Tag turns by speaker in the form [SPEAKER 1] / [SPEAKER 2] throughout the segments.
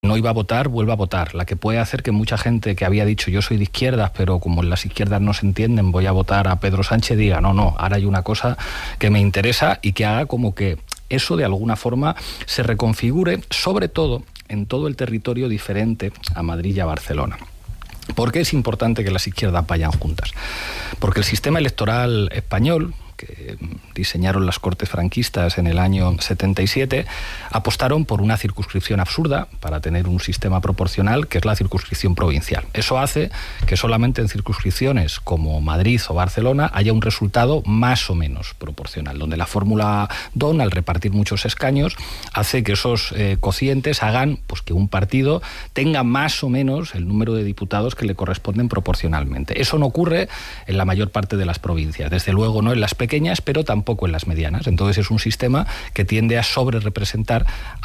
[SPEAKER 1] no iba a votar, vuelva a votar. La que puede hacer que mucha gente que había dicho yo soy de izquierdas, pero como las izquierdas no se entienden, voy a votar a Pedro Sánchez, diga no, ahora hay una cosa que me interesa, y que haga como que eso de alguna forma se reconfigure, sobre todo en todo el territorio diferente a Madrid y a Barcelona. ¿Por qué es importante que las izquierdas vayan juntas? Porque el sistema electoral español, que diseñaron las Cortes franquistas en el año 77, apostaron por una circunscripción absurda para tener un sistema proporcional, que es la circunscripción provincial. Eso hace que solamente en circunscripciones como Madrid o Barcelona haya un resultado más o menos proporcional, donde la fórmula Don, al repartir muchos escaños, hace que esos cocientes hagan pues que un partido tenga más o menos el número de diputados que le corresponden proporcionalmente. Eso no ocurre en la mayor parte de las provincias, desde luego no en las pequeñas, pero tampoco en las medianas. Entonces es un sistema que tiende a sobrerepresentar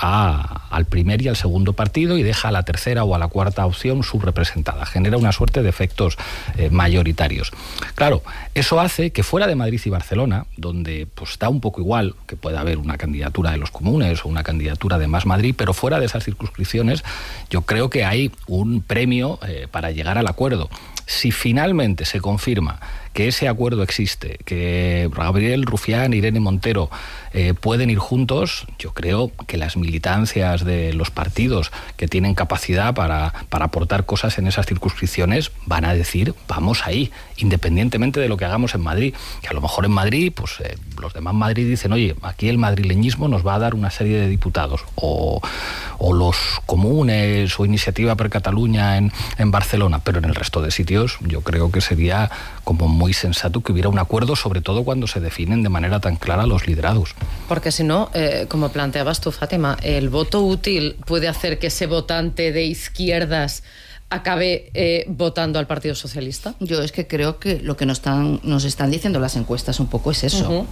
[SPEAKER 1] al primer y al segundo partido, y deja a la tercera o a la cuarta opción subrepresentada. Genera una suerte de efectos mayoritarios. Claro, eso hace que fuera de Madrid y Barcelona, donde pues da un poco igual que pueda haber una candidatura de los comunes o una candidatura de Más Madrid, pero fuera de esas circunscripciones yo creo que hay un premio para llegar al acuerdo. Si finalmente se confirma que ese acuerdo existe, que Gabriel Rufián e Irene Montero pueden ir juntos, yo creo que las militancias de los partidos que tienen capacidad para aportar cosas en esas circunscripciones van a decir, vamos ahí, independientemente de lo que hagamos en Madrid. Que a lo mejor en Madrid, pues los demás Madrid dicen, oye, aquí el madrileñismo nos va a dar una serie de diputados, o los comunes o Iniciativa per Cataluña en Barcelona, pero en el resto de sitios yo creo que sería como muy sensato que hubiera un acuerdo, sobre todo cuando se definen de manera tan clara los liderados.
[SPEAKER 2] Porque si no, como planteabas tú, Fátima, el voto útil puede hacer que ese votante de izquierdas acabe votando al Partido Socialista.
[SPEAKER 3] Yo es que creo que lo que nos están diciendo las encuestas un poco es eso.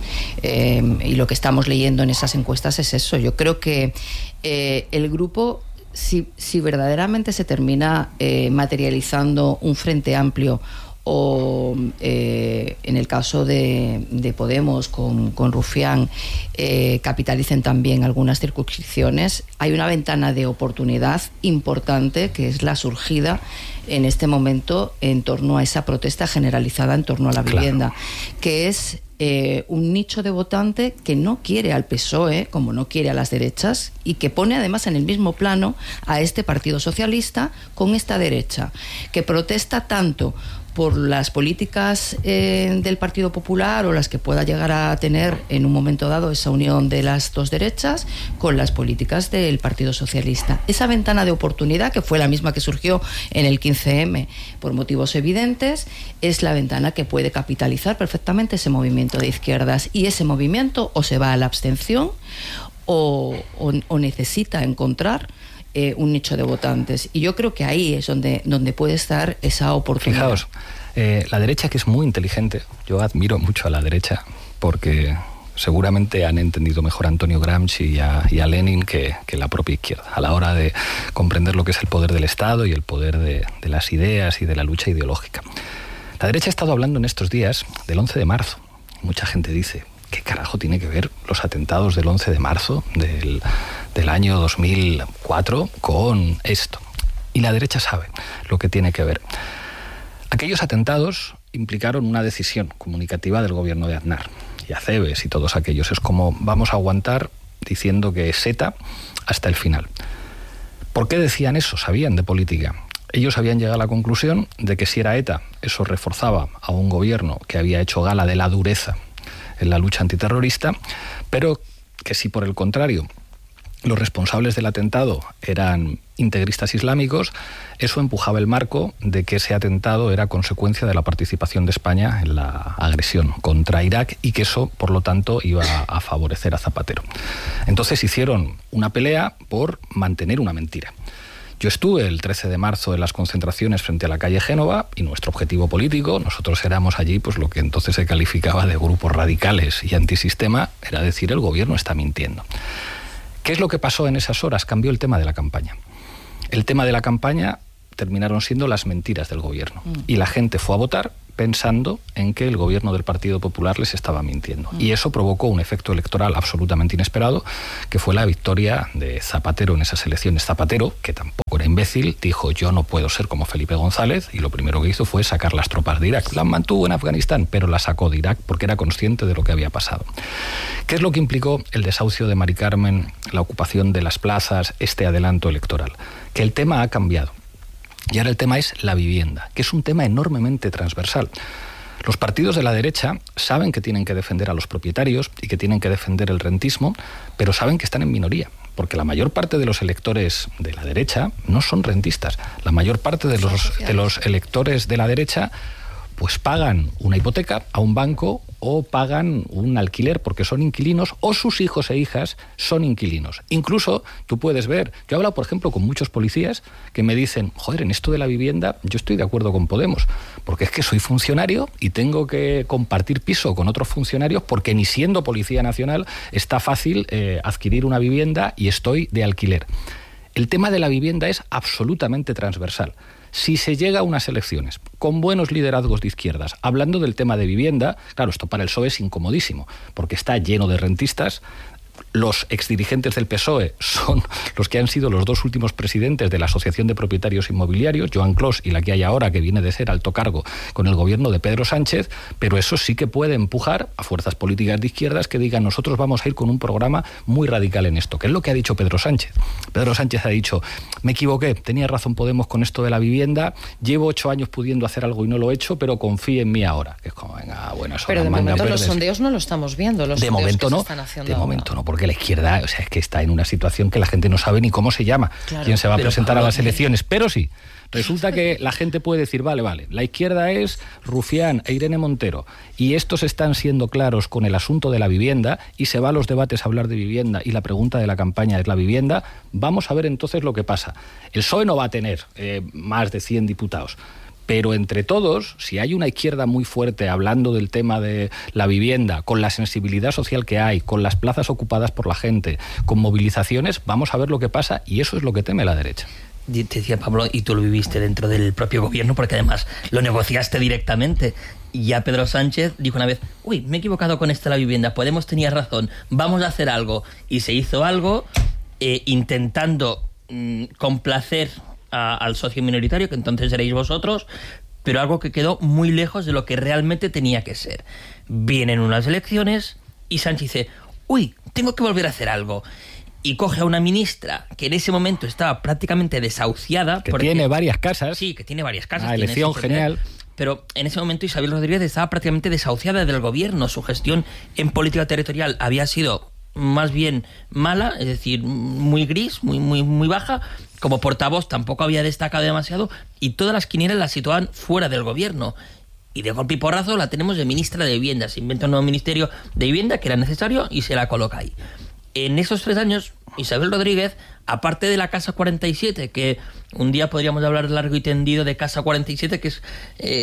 [SPEAKER 3] Y lo que estamos leyendo en esas encuestas es eso. Yo creo que el grupo, si verdaderamente se termina materializando un frente amplio, o en el caso de Podemos con Rufián capitalicen también algunas circunscripciones, hay una ventana de oportunidad importante, que es la surgida en este momento en torno a esa protesta generalizada en torno a la vivienda, que es un nicho de votante que no quiere al PSOE, como no quiere a las derechas, y que pone además en el mismo plano a este Partido Socialista con esta derecha, que protesta tanto por las políticas del Partido Popular, o las que pueda llegar a tener en un momento dado esa unión de las dos derechas, con las políticas del Partido Socialista. Esa ventana de oportunidad, que fue la misma que surgió en el 15M por motivos evidentes, es la ventana que puede capitalizar perfectamente ese movimiento de izquierdas, y ese movimiento o se va a la abstención o necesita encontrar un nicho de votantes, y yo creo que ahí es donde puede estar esa oportunidad.
[SPEAKER 1] Fijaos, la derecha, que es muy inteligente, yo admiro mucho a la derecha, porque seguramente han entendido mejor a Antonio Gramsci y a Lenin que la propia izquierda, a la hora de comprender lo que es el poder del Estado y el poder de las ideas y de la lucha ideológica. La derecha ha estado hablando en estos días del 11 de marzo. Mucha gente dice, ¿qué carajo tiene que ver los atentados del 11 de marzo del año 2004 con esto? Y la derecha sabe lo que tiene que ver. Aquellos atentados implicaron una decisión comunicativa del gobierno de Aznar y Acebes y todos aquellos. Es como, vamos a aguantar diciendo que es ETA hasta el final. ¿Por qué decían eso? Sabían de política. Ellos habían llegado a la conclusión de que si era ETA, eso reforzaba a un gobierno que había hecho gala de la dureza en la lucha antiterrorista, pero que si por el contrario los responsables del atentado eran integristas islámicos, eso empujaba el marco de que ese atentado era consecuencia de la participación de España en la agresión contra Irak, y que eso, por lo tanto, iba a favorecer a Zapatero. Entonces hicieron una pelea por mantener una mentira. Yo estuve el 13 de marzo en las concentraciones frente a la calle Génova, y nuestro objetivo político, nosotros éramos allí pues lo que entonces se calificaba de grupos radicales y antisistema, era decir, el gobierno está mintiendo. ¿Qué es lo que pasó en esas horas? Cambió el tema de la campaña. El tema de la campaña terminaron siendo las mentiras del gobierno. Y la gente fue a votar pensando en que el gobierno del Partido Popular les estaba mintiendo. Y eso provocó un efecto electoral absolutamente inesperado, que fue la victoria de Zapatero en esas elecciones. Zapatero, que tampoco era imbécil, dijo: yo no puedo ser como Felipe González, y lo primero que hizo fue sacar las tropas de Irak. Las mantuvo en Afganistán, pero las sacó de Irak porque era consciente de lo que había pasado. ¿Qué es lo que implicó el desahucio de Mari Carmen, la ocupación de las plazas, este adelanto electoral? Que el tema ha cambiado. Y ahora el tema es la vivienda, que es un tema enormemente transversal. Los partidos de la derecha saben que tienen que defender a los propietarios y que tienen que defender el rentismo, pero saben que están en minoría, porque la mayor parte de los electores de la derecha no son rentistas. La mayor parte de los electores de la derecha pues pagan una hipoteca a un banco o pagan un alquiler porque son inquilinos, o sus hijos e hijas son inquilinos. Incluso tú puedes ver, yo he hablado por ejemplo con muchos policías que me dicen: joder, en esto de la vivienda yo estoy de acuerdo con Podemos, porque es que soy funcionario y tengo que compartir piso con otros funcionarios, porque ni siendo Policía Nacional está fácil adquirir una vivienda y estoy de alquiler. El tema de la vivienda es absolutamente transversal. Si se llega a unas elecciones con buenos liderazgos de izquierdas, hablando del tema de vivienda, claro, esto para el PSOE es incomodísimo, porque está lleno de rentistas. Los exdirigentes del PSOE son los que han sido los dos últimos presidentes de la Asociación de Propietarios Inmobiliarios, Joan Clos y la que hay ahora, que viene de ser alto cargo con el gobierno de Pedro Sánchez, pero eso sí que puede empujar a fuerzas políticas de izquierdas que digan: nosotros vamos a ir con un programa muy radical en esto, que es lo que ha dicho Pedro Sánchez. Pedro Sánchez ha dicho: me equivoqué, tenía razón Podemos con esto de la vivienda, llevo 8 años pudiendo hacer algo y no lo he hecho, pero confíe en mí ahora. Que es como, venga, bueno, eso.
[SPEAKER 2] Pero de momento los sondeos no lo estamos viendo, los
[SPEAKER 1] de
[SPEAKER 2] sondeos
[SPEAKER 1] momento
[SPEAKER 2] que
[SPEAKER 1] no,
[SPEAKER 2] se están haciendo
[SPEAKER 1] de
[SPEAKER 2] ahora.
[SPEAKER 1] momento no, porque la izquierda, o sea, es que está en una situación que la gente no sabe ni cómo se llama, claro, quién se va a presentar a las elecciones, pero sí, resulta que la gente puede decir: vale, la izquierda es Rufián e Irene Montero, y estos están siendo claros con el asunto de la vivienda, y se va a los debates a hablar de vivienda, y la pregunta de la campaña es la vivienda. Vamos a ver entonces lo que pasa. El PSOE no va a tener más de 100 diputados, pero entre todos, si hay una izquierda muy fuerte hablando del tema de la vivienda, con la sensibilidad social que hay, con las plazas ocupadas por la gente, con movilizaciones, vamos a ver lo que pasa, y eso es lo que teme la derecha.
[SPEAKER 4] Te decía Pablo, y tú lo viviste dentro del propio gobierno, porque además lo negociaste directamente. Y ya Pedro Sánchez dijo una vez: uy, me he equivocado con esto de la vivienda, Podemos tenía razón, vamos a hacer algo. Y se hizo algo intentando complacer al socio minoritario, que entonces seréis vosotros, pero algo que quedó muy lejos de lo que realmente tenía que ser. Vienen unas elecciones y Sánchez dice: uy, tengo que volver a hacer algo. Y coge a una ministra que en ese momento estaba prácticamente desahuciada.
[SPEAKER 1] Que tiene varias casas.
[SPEAKER 4] Sí, que tiene varias casas.
[SPEAKER 1] Una elección genial.
[SPEAKER 4] Pero en ese momento Isabel Rodríguez estaba prácticamente desahuciada del gobierno. Su gestión en política territorial había sido más bien mala, es decir, muy gris, muy baja. Como portavoz tampoco había destacado demasiado, y todas las quinielas la situaban fuera del gobierno. Y de golpe y porrazo la tenemos de ministra de Vivienda. Se inventa un nuevo ministerio de Vivienda que era necesario y se la coloca ahí. En esos 3 años, Isabel Rodríguez, aparte de la Casa 47, que un día podríamos hablar largo y tendido de Casa 47, que es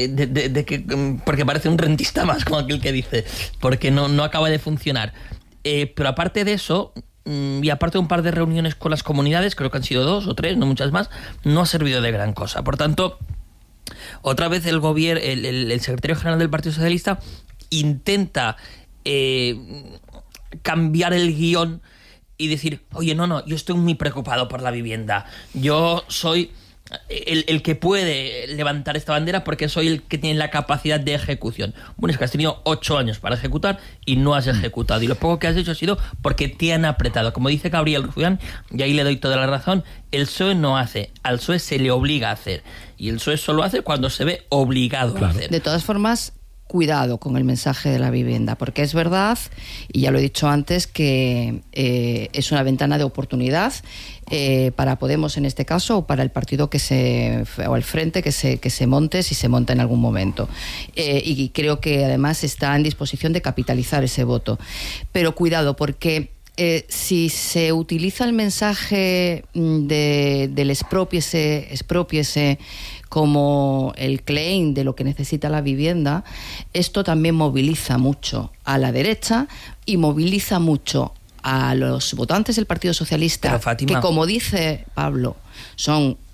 [SPEAKER 4] porque parece un rentista más, como aquel que dice, porque no acaba de funcionar. Pero aparte de eso, y aparte de un par de reuniones con las comunidades, creo que han sido 2 o 3, no muchas más, no ha servido de gran cosa. Por tanto, otra vez el gobierno, el secretario general del Partido Socialista intenta cambiar el guión y decir: oye, no, yo estoy muy preocupado por la vivienda, yo soy el que puede levantar esta bandera porque soy el que tiene la capacidad de ejecución. Bueno, es que has tenido 8 años para ejecutar y no has ejecutado, y lo poco que has hecho ha sido porque te han apretado. Como dice Gabriel Rufián, y ahí le doy toda la razón, el PSOE no hace, al PSOE se le obliga a hacer, y el PSOE solo hace cuando se ve obligado a hacer.
[SPEAKER 3] De todas formas, cuidado con el mensaje de la vivienda, porque es verdad, y ya lo he dicho antes, que es una ventana de oportunidad para Podemos en este caso, o para el partido o el frente que se monte, si se monta en algún momento. Y creo que además está en disposición de capitalizar ese voto. Pero cuidado, porque si se utiliza el mensaje del expropiese como el claim de lo que necesita la vivienda, esto también moviliza mucho a la derecha y moviliza mucho a los votantes del Partido Socialista,
[SPEAKER 4] pero, Fátima,
[SPEAKER 3] que, como dice Pablo, son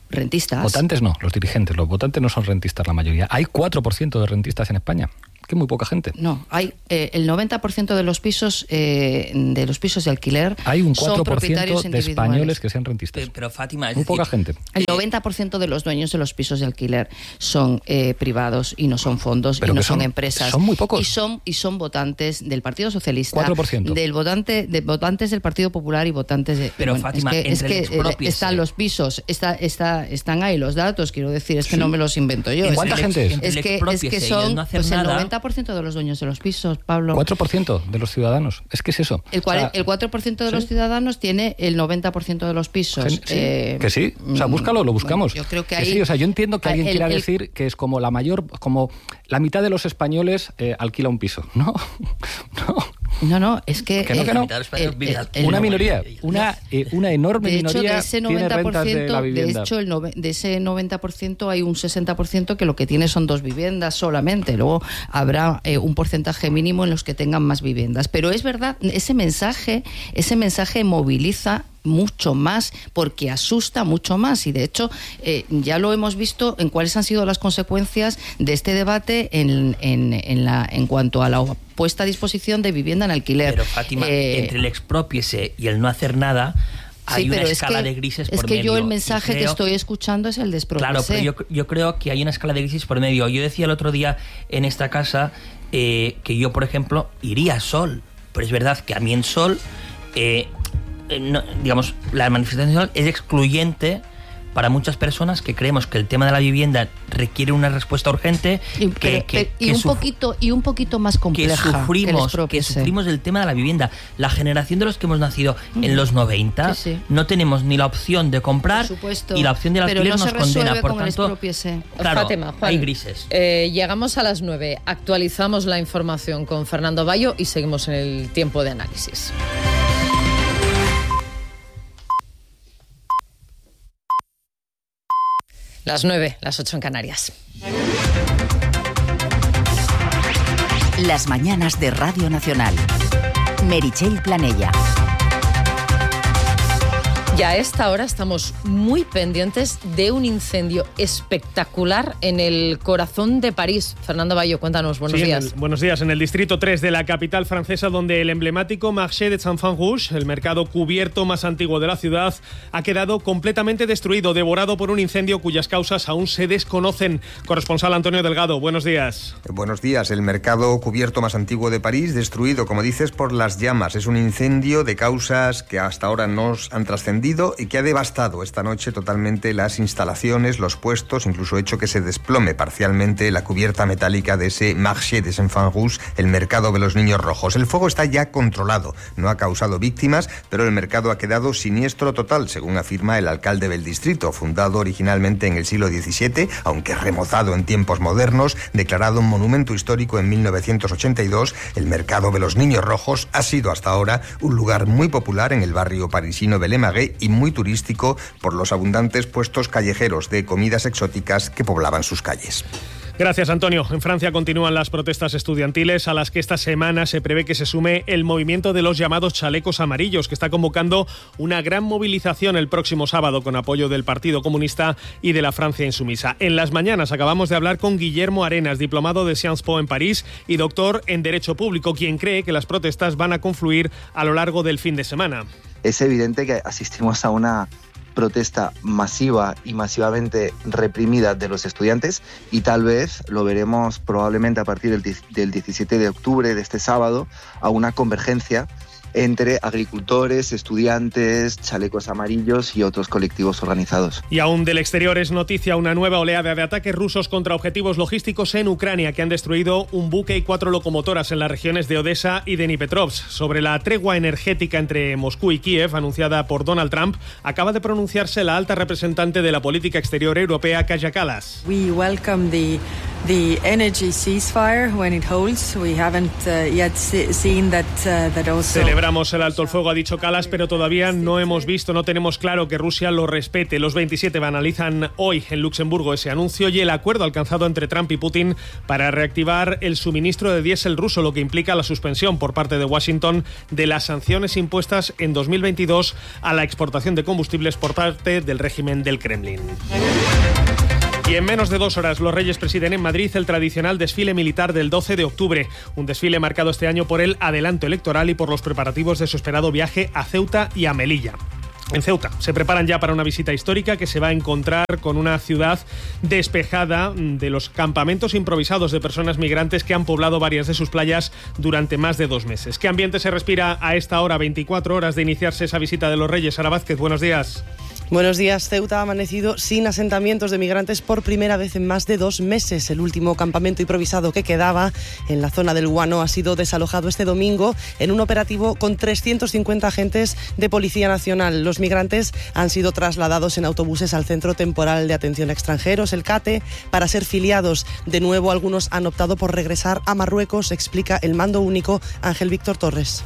[SPEAKER 3] rentistas.
[SPEAKER 1] Votantes no, los dirigentes. Los votantes no son rentistas la mayoría. Hay 4% de rentistas en España. Que muy poca gente.
[SPEAKER 3] No, hay el 90% de los pisos de alquiler
[SPEAKER 1] hay un 4%
[SPEAKER 3] son propietarios
[SPEAKER 1] de españoles que sean rentistas.
[SPEAKER 4] Pero Fátima, es
[SPEAKER 1] muy
[SPEAKER 4] decir,
[SPEAKER 1] poca gente.
[SPEAKER 3] El 90% de los dueños de los pisos de alquiler son privados y no son fondos,
[SPEAKER 1] pero
[SPEAKER 3] y no
[SPEAKER 1] son
[SPEAKER 3] empresas.
[SPEAKER 1] Son muy pocos.
[SPEAKER 3] Y son votantes del Partido Socialista,
[SPEAKER 1] 4%.
[SPEAKER 3] de votantes del Partido Popular y votantes de...
[SPEAKER 4] Pero Fátima,
[SPEAKER 3] están los pisos, están ahí los datos, quiero decir, es que no me los invento yo.
[SPEAKER 1] ¿Cuánta gente es?
[SPEAKER 3] Es que son el 90% de los dueños de los pisos, Pablo.
[SPEAKER 1] 4% de los ciudadanos. Es que es eso.
[SPEAKER 3] El 4% de los ciudadanos tiene el 90% de los pisos.
[SPEAKER 1] Que sí. O sea, búscalo, lo buscamos.
[SPEAKER 3] Bueno, yo creo que
[SPEAKER 1] sí. O sea, yo entiendo que alguien quiera decir que es como como la mitad de los españoles alquila un piso. No.
[SPEAKER 3] No, es que
[SPEAKER 1] no. Una minoría, una enorme minoría tiene rentas de la vivienda.
[SPEAKER 3] De hecho, de ese 90% hay un 60% que lo que tiene son 2 viviendas solamente. Luego habrá un porcentaje mínimo en los que tengan más viviendas. Pero es verdad, ese mensaje moviliza mucho más, porque asusta mucho más, y de hecho ya lo hemos visto en cuáles han sido las consecuencias de este debate en cuanto a la puesta a disposición de vivienda en alquiler.
[SPEAKER 4] Pero Fátima, entre el expropiese y el no hacer nada hay una escala de grises por medio.
[SPEAKER 3] Es que yo el mensaje que estoy escuchando es el de expropiese.
[SPEAKER 4] Claro, pero yo creo que hay una escala de grises por medio. Yo decía el otro día en esta casa que yo, por ejemplo, iría a Sol, pero es verdad que a mí en Sol no, digamos, la manifestación es excluyente para muchas personas que creemos que el tema de la vivienda requiere una respuesta urgente
[SPEAKER 3] y un poquito más compleja,
[SPEAKER 4] que sufrimos el tema de la vivienda. La generación de los que hemos nacido en los 90 no tenemos ni la opción de comprar, y la opción del alquiler nos condena. Por tanto, claro,
[SPEAKER 2] Fátima, Juan,
[SPEAKER 4] hay grises.
[SPEAKER 2] Llegamos a las 9, actualizamos la información con Fernando Bayo y seguimos en el tiempo de análisis. Las 9, las 8 en Canarias.
[SPEAKER 5] Las mañanas de Radio Nacional. Meritxell Planella.
[SPEAKER 2] Y a esta hora estamos muy pendientes de un incendio espectacular en el corazón de París. Fernando Bayo, cuéntanos, buenos días.
[SPEAKER 6] Buenos días. En el distrito 3 de la capital francesa, donde el emblemático Marché des Enfants Rouges, el mercado cubierto más antiguo de la ciudad, ha quedado completamente destruido, devorado por un incendio cuyas causas aún se desconocen. Corresponsal Antonio Delgado, buenos días.
[SPEAKER 7] Buenos días. El mercado cubierto más antiguo de París, destruido, como dices, por las llamas. Es un incendio de causas que hasta ahora no han trascendido y que ha devastado esta noche totalmente las instalaciones, los puestos, incluso hecho que se desplome parcialmente la cubierta metálica de ese Marché des Enfants Rouges, el mercado de los niños rojos. El fuego está ya controlado, no ha causado víctimas, pero el mercado ha quedado siniestro total, según afirma el alcalde del distrito, fundado originalmente en el siglo XVII, aunque remozado en tiempos modernos, declarado un monumento histórico en 1982, el mercado de los niños rojos ha sido hasta ahora un lugar muy popular en el barrio parisino de Le Marais y muy turístico por los abundantes puestos callejeros de comidas exóticas que poblaban sus calles.
[SPEAKER 6] Gracias, Antonio. En Francia continúan las protestas estudiantiles a las que esta semana se prevé que se sume el movimiento de los llamados chalecos amarillos, que está convocando una gran movilización el próximo sábado con apoyo del Partido Comunista y de la Francia Insumisa. En las mañanas acabamos de hablar con Guillermo Arenas, diplomado de Sciences Po en París y doctor en Derecho Público, quien cree que las protestas van a confluir a lo largo del fin de semana.
[SPEAKER 8] Es evidente que asistimos a una protesta masiva y masivamente reprimida de los estudiantes, y tal vez lo veremos probablemente a partir del 17 de octubre de este sábado, a una convergencia entre agricultores, estudiantes, chalecos amarillos y otros colectivos organizados.
[SPEAKER 6] Y aún del exterior es noticia una nueva oleada de ataques rusos contra objetivos logísticos en Ucrania, que han destruido un buque y 4 locomotoras en las regiones de Odessa y de Dnipropetrovsk. Sobre la tregua energética entre Moscú y Kiev, anunciada por Donald Trump, acaba de pronunciarse la alta representante de la política exterior europea, Kaja Kallas.
[SPEAKER 9] We welcome the the energy ceasefire when it holds. We haven't yet seen that also.
[SPEAKER 6] Celebramos el alto el fuego, ha dicho Kallas, pero todavía no tenemos claro que Rusia lo respete. Los 27 analizan hoy en Luxemburgo ese anuncio y el acuerdo alcanzado entre Trump y Putin para reactivar el suministro de diésel ruso, lo que implica la suspensión por parte de Washington de las sanciones impuestas en 2022 a la exportación de combustibles por parte del régimen del Kremlin. Y en menos de 2 horas los Reyes presiden en Madrid el tradicional desfile militar del 12 de octubre, un desfile marcado este año por el adelanto electoral y por los preparativos de su esperado viaje a Ceuta y a Melilla. En Ceuta se preparan ya para una visita histórica que se va a encontrar con una ciudad despejada de los campamentos improvisados de personas migrantes que han poblado varias de sus playas durante más de 2 meses. ¿Qué ambiente se respira a esta hora, 24 horas de iniciarse esa visita de los Reyes? Sara Vázquez, buenos días.
[SPEAKER 10] Buenos días. Ceuta ha amanecido sin asentamientos de migrantes por primera vez en más de 2 meses. El último campamento improvisado que quedaba en la zona del Guano ha sido desalojado este domingo en un operativo con 350 agentes de Policía Nacional. Los migrantes han sido trasladados en autobuses al Centro Temporal de Atención a Extranjeros, el CATE, para ser filiados. De nuevo, algunos han optado por regresar a Marruecos, explica el mando único Ángel Víctor Torres.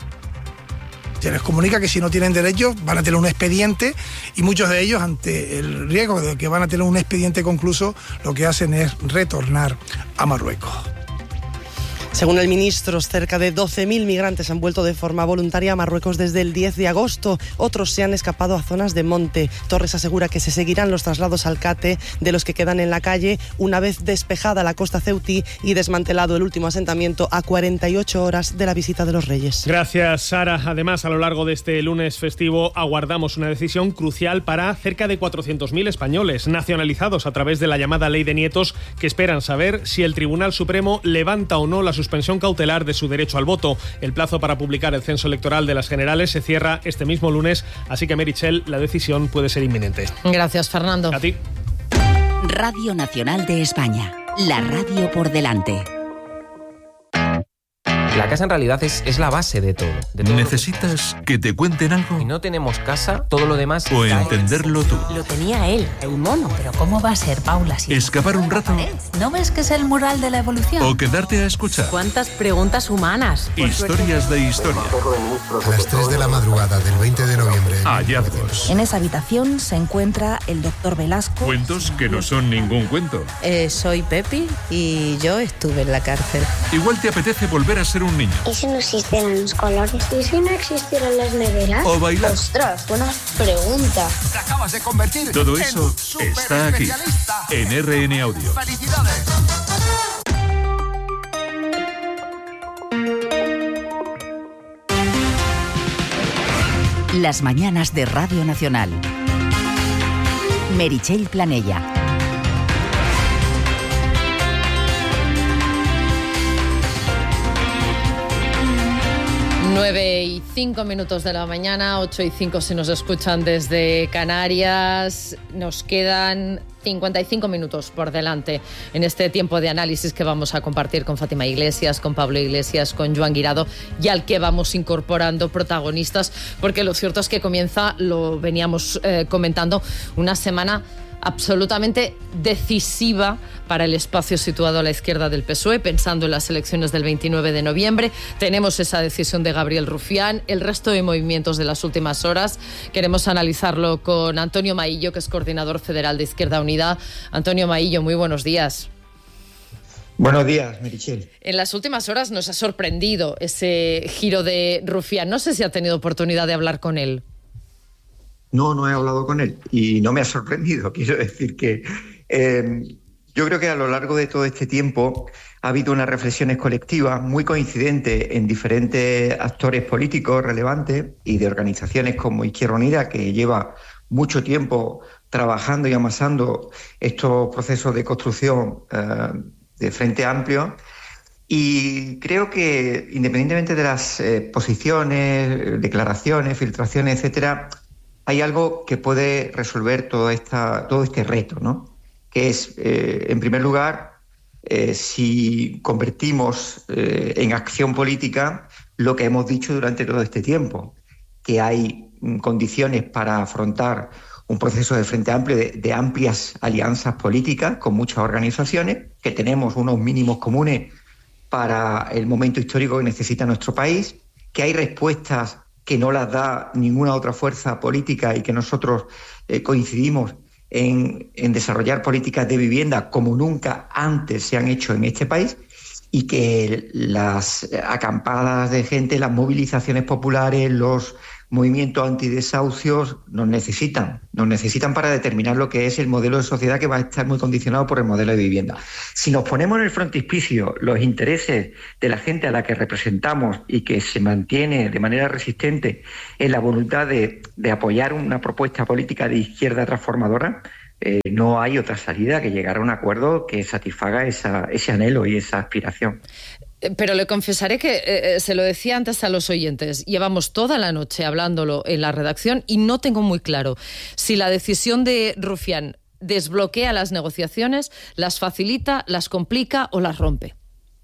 [SPEAKER 11] Se les comunica que si no tienen derechos van a tener un expediente y muchos de ellos, ante el riesgo de que van a tener un expediente concluso, lo que hacen es retornar a Marruecos.
[SPEAKER 10] Según el ministro, cerca de 12.000 migrantes han vuelto de forma voluntaria a Marruecos desde el 10 de agosto. Otros se han escapado a zonas de monte. Torres asegura que se seguirán los traslados al CATE de los que quedan en la calle una vez despejada la costa ceutí y desmantelado el último asentamiento a 48 horas de la visita de los Reyes.
[SPEAKER 6] Gracias, Sara. Además, a lo largo de este lunes festivo aguardamos una decisión crucial para cerca de 400.000 españoles nacionalizados a través de la llamada Ley de Nietos, que esperan saber si el Tribunal Supremo levanta o no la suspensión cautelar de su derecho al voto. El plazo para publicar el censo electoral de las generales se cierra este mismo lunes, así que, Meritxell, la decisión puede ser inminente.
[SPEAKER 2] Gracias, Fernando.
[SPEAKER 6] A ti.
[SPEAKER 5] Radio Nacional de España, la radio por delante.
[SPEAKER 12] La casa en realidad es la base de todo.
[SPEAKER 13] ¿Necesitas que te cuenten algo?
[SPEAKER 12] Si no tenemos casa, todo lo demás...
[SPEAKER 13] O entenderlo tú.
[SPEAKER 14] Lo tenía él, el mono. Pero ¿cómo va a ser, Paula? Si
[SPEAKER 13] ¿escapar un rato?
[SPEAKER 14] ¿No ves que es el mural de la evolución?
[SPEAKER 13] ¿O quedarte a escuchar?
[SPEAKER 14] ¿Cuántas preguntas humanas?
[SPEAKER 13] Historias de historia.
[SPEAKER 15] A las 3 de la madrugada del 20 de noviembre.
[SPEAKER 13] Hallazgos.
[SPEAKER 14] En esa habitación se encuentra el doctor Velasco.
[SPEAKER 13] Cuentos que no son ningún cuento.
[SPEAKER 16] Soy Pepi y yo estuve en la cárcel.
[SPEAKER 13] Igual te apetece volver a ser un niño.
[SPEAKER 17] ¿Y si no existieran los colores? ¿Y si no existieran las neveras?
[SPEAKER 13] O bailar.
[SPEAKER 17] Ostras, buena pregunta.
[SPEAKER 18] Te acabas de convertir.
[SPEAKER 13] Todo eso está aquí, en RN Audio.
[SPEAKER 18] ¡Felicidades!
[SPEAKER 5] Las mañanas de Radio Nacional. Meritxell Planella.
[SPEAKER 2] 9:05 de la mañana, 8:05 si nos escuchan desde Canarias. Nos quedan 55 minutos por delante en este tiempo de análisis que vamos a compartir con Fátima Iglesias, con Pablo Iglesias, con Joan Guirado, y al que vamos incorporando protagonistas, porque lo cierto es que comienza, lo veníamos comentando, una semana absolutamente decisiva para el espacio situado a la izquierda del PSOE, pensando en las elecciones del 29 de noviembre. Tenemos esa decisión de Gabriel Rufián, el resto de movimientos de las últimas horas. Queremos analizarlo con Antonio Maillo, que es coordinador federal de Izquierda Unida. Antonio Maillo, muy buenos días.
[SPEAKER 19] Buenos días, Meritxell.
[SPEAKER 2] En las últimas horas nos ha sorprendido ese giro de Rufián. No sé si ha tenido oportunidad de hablar con él.
[SPEAKER 19] No he hablado con él y no me ha sorprendido. Quiero decir que yo creo que a lo largo de todo este tiempo ha habido unas reflexiones colectivas muy coincidentes en diferentes actores políticos relevantes y de organizaciones como Izquierda Unida, que lleva mucho tiempo trabajando y amasando estos procesos de construcción de Frente Amplio. Y creo que, independientemente de las posiciones, declaraciones, filtraciones, etcétera, hay algo que puede resolver todo este reto, ¿no? Que es, en primer lugar, si convertimos en acción política lo que hemos dicho durante todo este tiempo, que hay condiciones para afrontar un proceso de Frente Amplio de amplias alianzas políticas con muchas organizaciones, que tenemos unos mínimos comunes para el momento histórico que necesita nuestro país, que hay respuestas que no las da ninguna otra fuerza política y que nosotros coincidimos en desarrollar políticas de vivienda como nunca antes se han hecho en este país, y que las acampadas de gente, las movilizaciones populares, los movimientos antidesahucios nos necesitan para determinar lo que es el modelo de sociedad, que va a estar muy condicionado por el modelo de vivienda. Si nos ponemos en el frontispicio los intereses de la gente a la que representamos y que se mantiene de manera resistente en la voluntad de apoyar una propuesta política de izquierda transformadora, no hay otra salida que llegar a un acuerdo que satisfaga ese anhelo y esa aspiración.
[SPEAKER 2] Pero le confesaré que, se lo decía antes a los oyentes, llevamos toda la noche hablándolo en la redacción y no tengo muy claro si la decisión de Rufián desbloquea las negociaciones, las facilita, las complica o las rompe.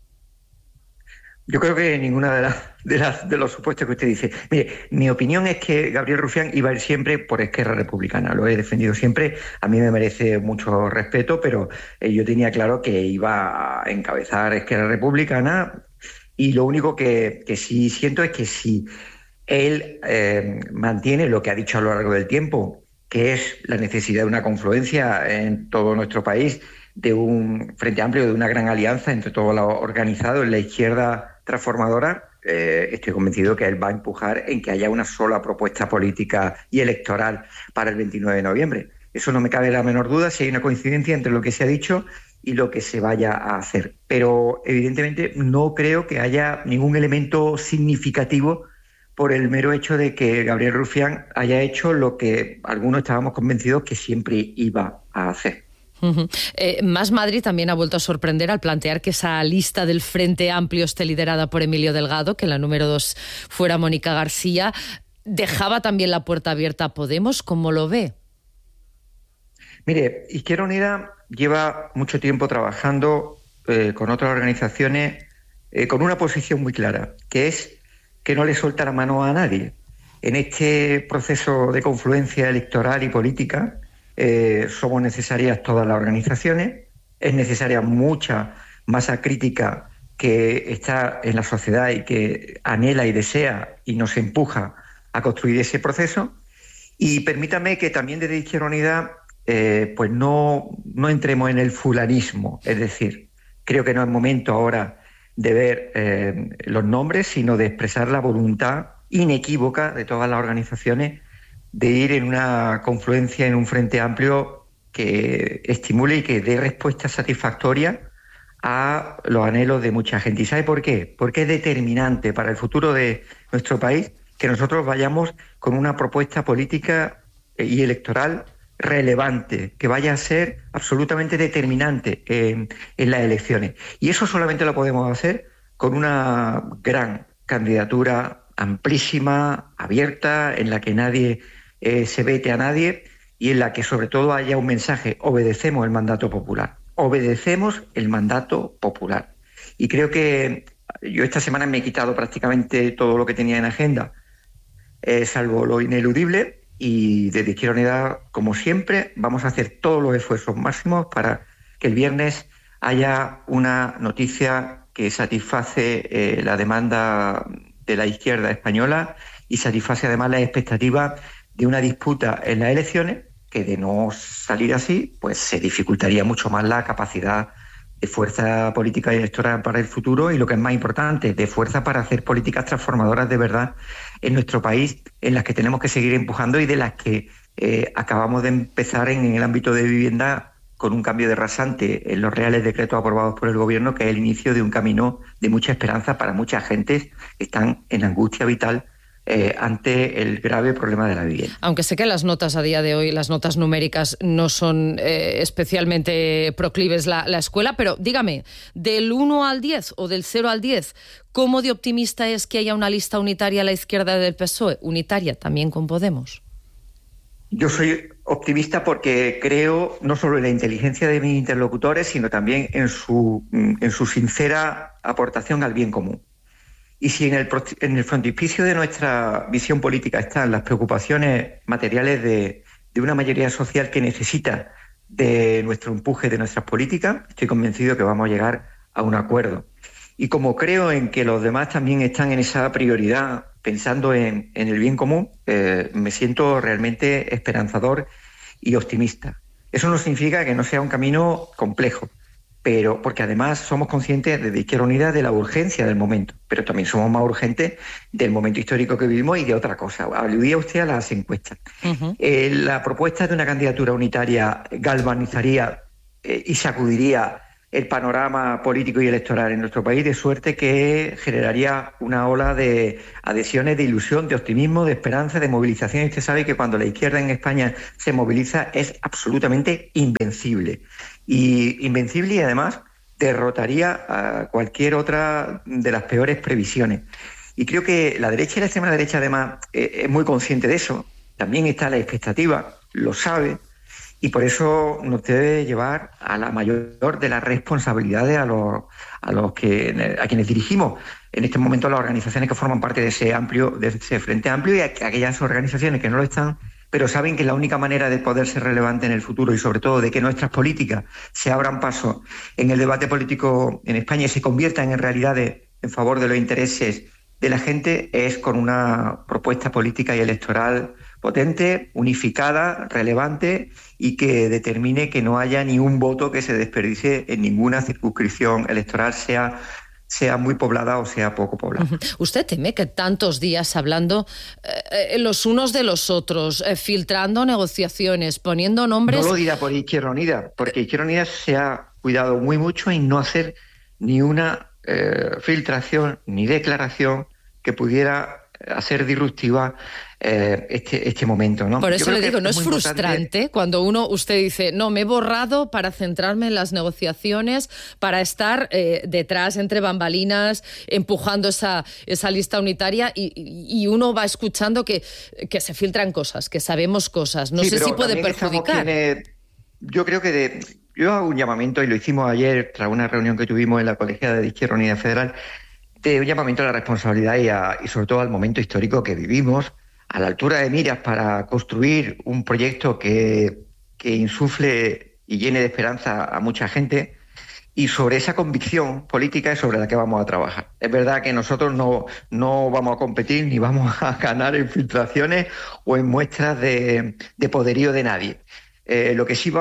[SPEAKER 19] Yo creo que ninguna de los supuestos que usted dice. Mire, mi opinión es que Gabriel Rufián iba a ir siempre por Esquerra Republicana. Lo he defendido siempre. A mí me merece mucho respeto, pero yo tenía claro que iba a encabezar Esquerra Republicana, y lo único que sí siento es que si él mantiene lo que ha dicho a lo largo del tiempo, que es la necesidad de una confluencia en todo nuestro país, de un Frente Amplio, de una gran alianza entre todo lo organizado en la izquierda transformadora, estoy convencido que él va a empujar en que haya una sola propuesta política y electoral para el 29 de noviembre. Eso no me cabe la menor duda, si hay una coincidencia entre lo que se ha dicho y lo que se vaya a hacer. Pero evidentemente no creo que haya ningún elemento significativo por el mero hecho de que Gabriel Rufián haya hecho lo que algunos estábamos convencidos que siempre iba a hacer.
[SPEAKER 2] Más Madrid también ha vuelto a sorprender al plantear que esa lista del Frente Amplio esté liderada por Emilio Delgado, que la número 2 fuera Mónica García. Dejaba también la puerta abierta a Podemos. ¿Cómo lo ve?
[SPEAKER 19] Mire, Izquierda Unida lleva mucho tiempo trabajando con otras organizaciones con una posición muy clara, que es que no le suelta la mano a nadie. En este proceso de confluencia electoral y política somos necesarias todas las organizaciones, es necesaria mucha masa crítica que está en la sociedad y que anhela y desea y nos empuja a construir ese proceso. Y permítame que también desde Izquierda Unida pues no entremos en el fulanismo, es decir, creo que no es momento ahora de ver los nombres, sino de expresar la voluntad inequívoca de todas las organizaciones de ir en una confluencia, en un Frente Amplio que estimule y que dé respuesta satisfactoria a los anhelos de mucha gente. ¿Y sabe por qué? Porque es determinante para el futuro de nuestro país que nosotros vayamos con una propuesta política y electoral relevante, que vaya a ser absolutamente determinante en las elecciones. Y eso solamente lo podemos hacer con una gran candidatura amplísima, abierta, en la que nadie se vete a nadie y en la que sobre todo haya un mensaje: obedecemos el mandato popular, obedecemos el mandato popular. Y creo que yo esta semana me he quitado prácticamente todo lo que tenía en agenda, salvo lo ineludible, y desde Izquierda Unida, como siempre, vamos a hacer todos los esfuerzos máximos para que el viernes haya una noticia que satisface la demanda de la izquierda española y satisface además las expectativas de una disputa en las elecciones, que de no salir así, pues se dificultaría mucho más la capacidad de fuerza política y electoral para el futuro, y lo que es más importante, de fuerza para hacer políticas transformadoras de verdad en nuestro país, en las que tenemos que seguir empujando y de las que acabamos de empezar en el ámbito de vivienda con un cambio de rasante en los reales decretos aprobados por el Gobierno, que es el inicio de un camino de mucha esperanza para muchas gentes que están en angustia vital ante el grave problema de la vivienda.
[SPEAKER 2] Aunque sé que las notas a día de hoy, las notas numéricas, no son especialmente proclives la escuela, pero dígame, del 1 al 10 o del 0 al 10, ¿cómo de optimista es que haya una lista unitaria a la izquierda del PSOE? Unitaria también con Podemos.
[SPEAKER 19] Yo soy optimista porque creo no solo en la inteligencia de mis interlocutores, sino también en su sincera aportación al bien común. Y si en el frontispicio de nuestra visión política están las preocupaciones materiales de de una mayoría social que necesita de nuestro empuje, de nuestras políticas, estoy convencido que vamos a llegar a un acuerdo. Y como creo en que los demás también están en esa prioridad, pensando en el bien común, me siento realmente esperanzador y optimista. Eso no significa que no sea un camino complejo, pero porque además somos conscientes desde Izquierda Unida de la urgencia del momento, pero también somos más urgentes del momento histórico que vivimos y de otra cosa. Aludía usted a las encuestas. La propuesta de una candidatura unitaria galvanizaría y sacudiría el panorama político y electoral en nuestro país, de suerte que generaría una ola de adhesiones, de ilusión, de optimismo, de esperanza, de movilización. Usted sabe que cuando la izquierda en España se moviliza es absolutamente invencible. Y además derrotaría a cualquier otra de las peores previsiones. Y creo que la derecha y la extrema derecha además es muy consciente de eso. También está la expectativa, lo sabe, y por eso nos debe llevar a la mayor de las responsabilidades a quienes dirigimos en este momento las organizaciones que forman parte de ese Frente Amplio, y a aquellas organizaciones que no lo están, pero saben que la única manera de poder ser relevante en el futuro y sobre todo de que nuestras políticas se abran paso en el debate político en España y se conviertan en realidades en favor de los intereses de la gente es con una propuesta política y electoral potente, unificada, relevante y que determine que no haya ni un voto que se desperdicie en ninguna circunscripción electoral, sea muy poblada o sea poco poblada.
[SPEAKER 2] ¿Usted teme que tantos días hablando los unos de los otros, filtrando negociaciones, poniendo nombres...
[SPEAKER 19] No lo dirá por Izquierda Unida, porque Izquierda Unida se ha cuidado muy mucho en no hacer ni una filtración ni declaración que pudiera hacer disruptiva este momento, ¿no?
[SPEAKER 2] Por eso le digo, ¿no es frustrante cuando usted dice, no, me he borrado para centrarme en las negociaciones, para estar detrás, entre bambalinas, empujando esa lista unitaria y uno va escuchando que se filtran cosas, que sabemos cosas? No sé si puede perjudicar.
[SPEAKER 19] Yo creo que yo hago un llamamiento, y lo hicimos ayer tras una reunión que tuvimos en la colegiada de Izquierda Unida Federal, de un llamamiento a la responsabilidad y sobre todo al momento histórico que vivimos, a la altura de miras para construir un proyecto que insufle y llene de esperanza a mucha gente, y sobre esa convicción política es sobre la que vamos a trabajar. Es verdad que nosotros no vamos a competir ni vamos a ganar en filtraciones o en muestras de poderío de nadie. Lo que sí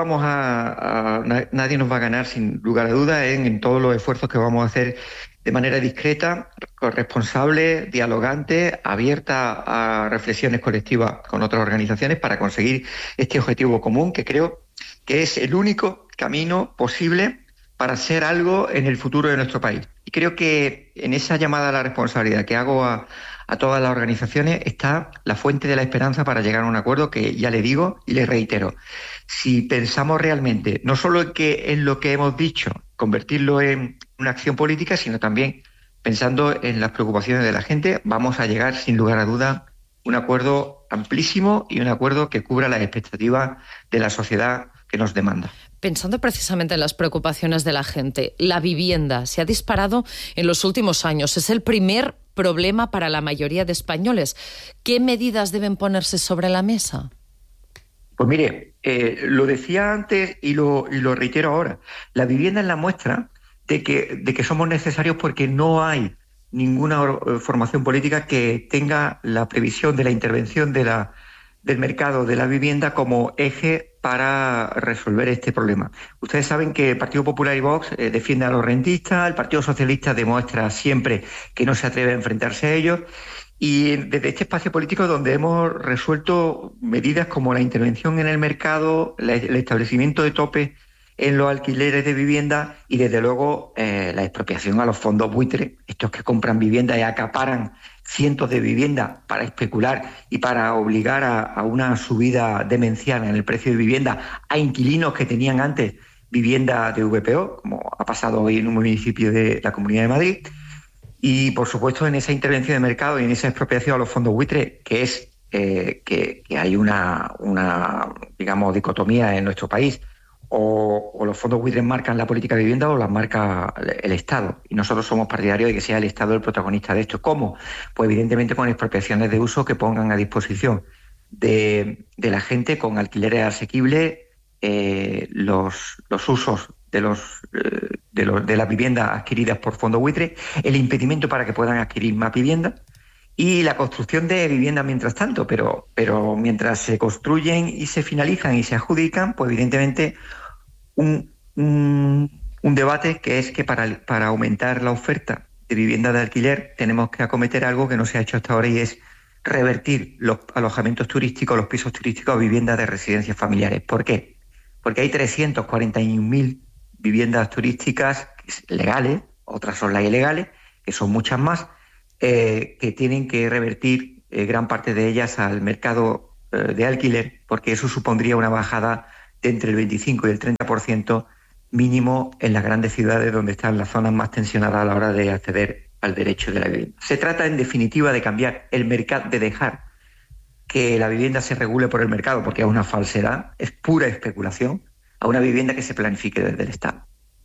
[SPEAKER 19] nadie nos va a ganar sin lugar a dudas en todos los esfuerzos que vamos a hacer de manera discreta, responsable, dialogante, abierta a reflexiones colectivas con otras organizaciones para conseguir este objetivo común, que creo que es el único camino posible para hacer algo en el futuro de nuestro país. Y creo que en esa llamada a la responsabilidad que hago a todas las organizaciones está la fuente de la esperanza para llegar a un acuerdo que ya le digo y le reitero. Si pensamos realmente, no solo en lo que hemos dicho, convertirlo en una acción política, sino también pensando en las preocupaciones de la gente, vamos a llegar sin lugar a duda a un acuerdo amplísimo y un acuerdo que cubra las expectativas de la sociedad que nos demanda.
[SPEAKER 2] Pensando precisamente en las preocupaciones de la gente, la vivienda se ha disparado en los últimos años. Es el primer problema para la mayoría de españoles. ¿Qué medidas deben ponerse sobre la mesa?
[SPEAKER 19] Pues mire, lo decía antes y lo reitero ahora. La vivienda es la muestra de que somos necesarios porque no hay ninguna formación política que tenga la previsión de la intervención del mercado de la vivienda como eje para resolver este problema. Ustedes saben que el Partido Popular y Vox defienden a los rentistas, el Partido Socialista demuestra siempre que no se atreve a enfrentarse a ellos, y desde este espacio político donde hemos resuelto medidas como la intervención en el mercado, el establecimiento de tope en los alquileres de vivienda y desde luego la expropiación a los fondos buitres, estos que compran viviendas y acaparan cientos de viviendas para especular y para obligar a una subida demencial en el precio de vivienda a inquilinos que tenían antes vivienda de VPO, como ha pasado hoy en un municipio de la Comunidad de Madrid. Y, por supuesto, en esa intervención de mercado y en esa expropiación a los fondos buitres, que es que hay una digamos, dicotomía en nuestro país. O los fondos buitres marcan la política de vivienda o las marca el Estado. Y nosotros somos partidarios de que sea el Estado el protagonista de esto. ¿Cómo? Pues evidentemente con expropiaciones de uso que pongan a disposición de la gente con alquileres asequibles, los usos de las viviendas adquiridas por fondo buitre, el impedimento para que puedan adquirir más viviendas y la construcción de viviendas mientras tanto, pero mientras se construyen y se finalizan y se adjudican, pues evidentemente un debate que es que para aumentar la oferta de viviendas de alquiler tenemos que acometer algo que no se ha hecho hasta ahora, y es revertir los alojamientos turísticos, los pisos turísticos a viviendas de residencias familiares. ¿Por qué? Porque hay 341.000 viviendas turísticas legales, otras son las ilegales, que son muchas más, que tienen que revertir gran parte de ellas al mercado de alquiler, porque eso supondría una bajada de entre el 25 y el 30% mínimo en las grandes ciudades, donde están las zonas más tensionadas a la hora de acceder al derecho de la vivienda. Se trata, en definitiva, de cambiar el mercado, de dejar que la vivienda se regule por el mercado, porque es una falsedad, es pura especulación, a una vivienda que se planifique desde el Estado.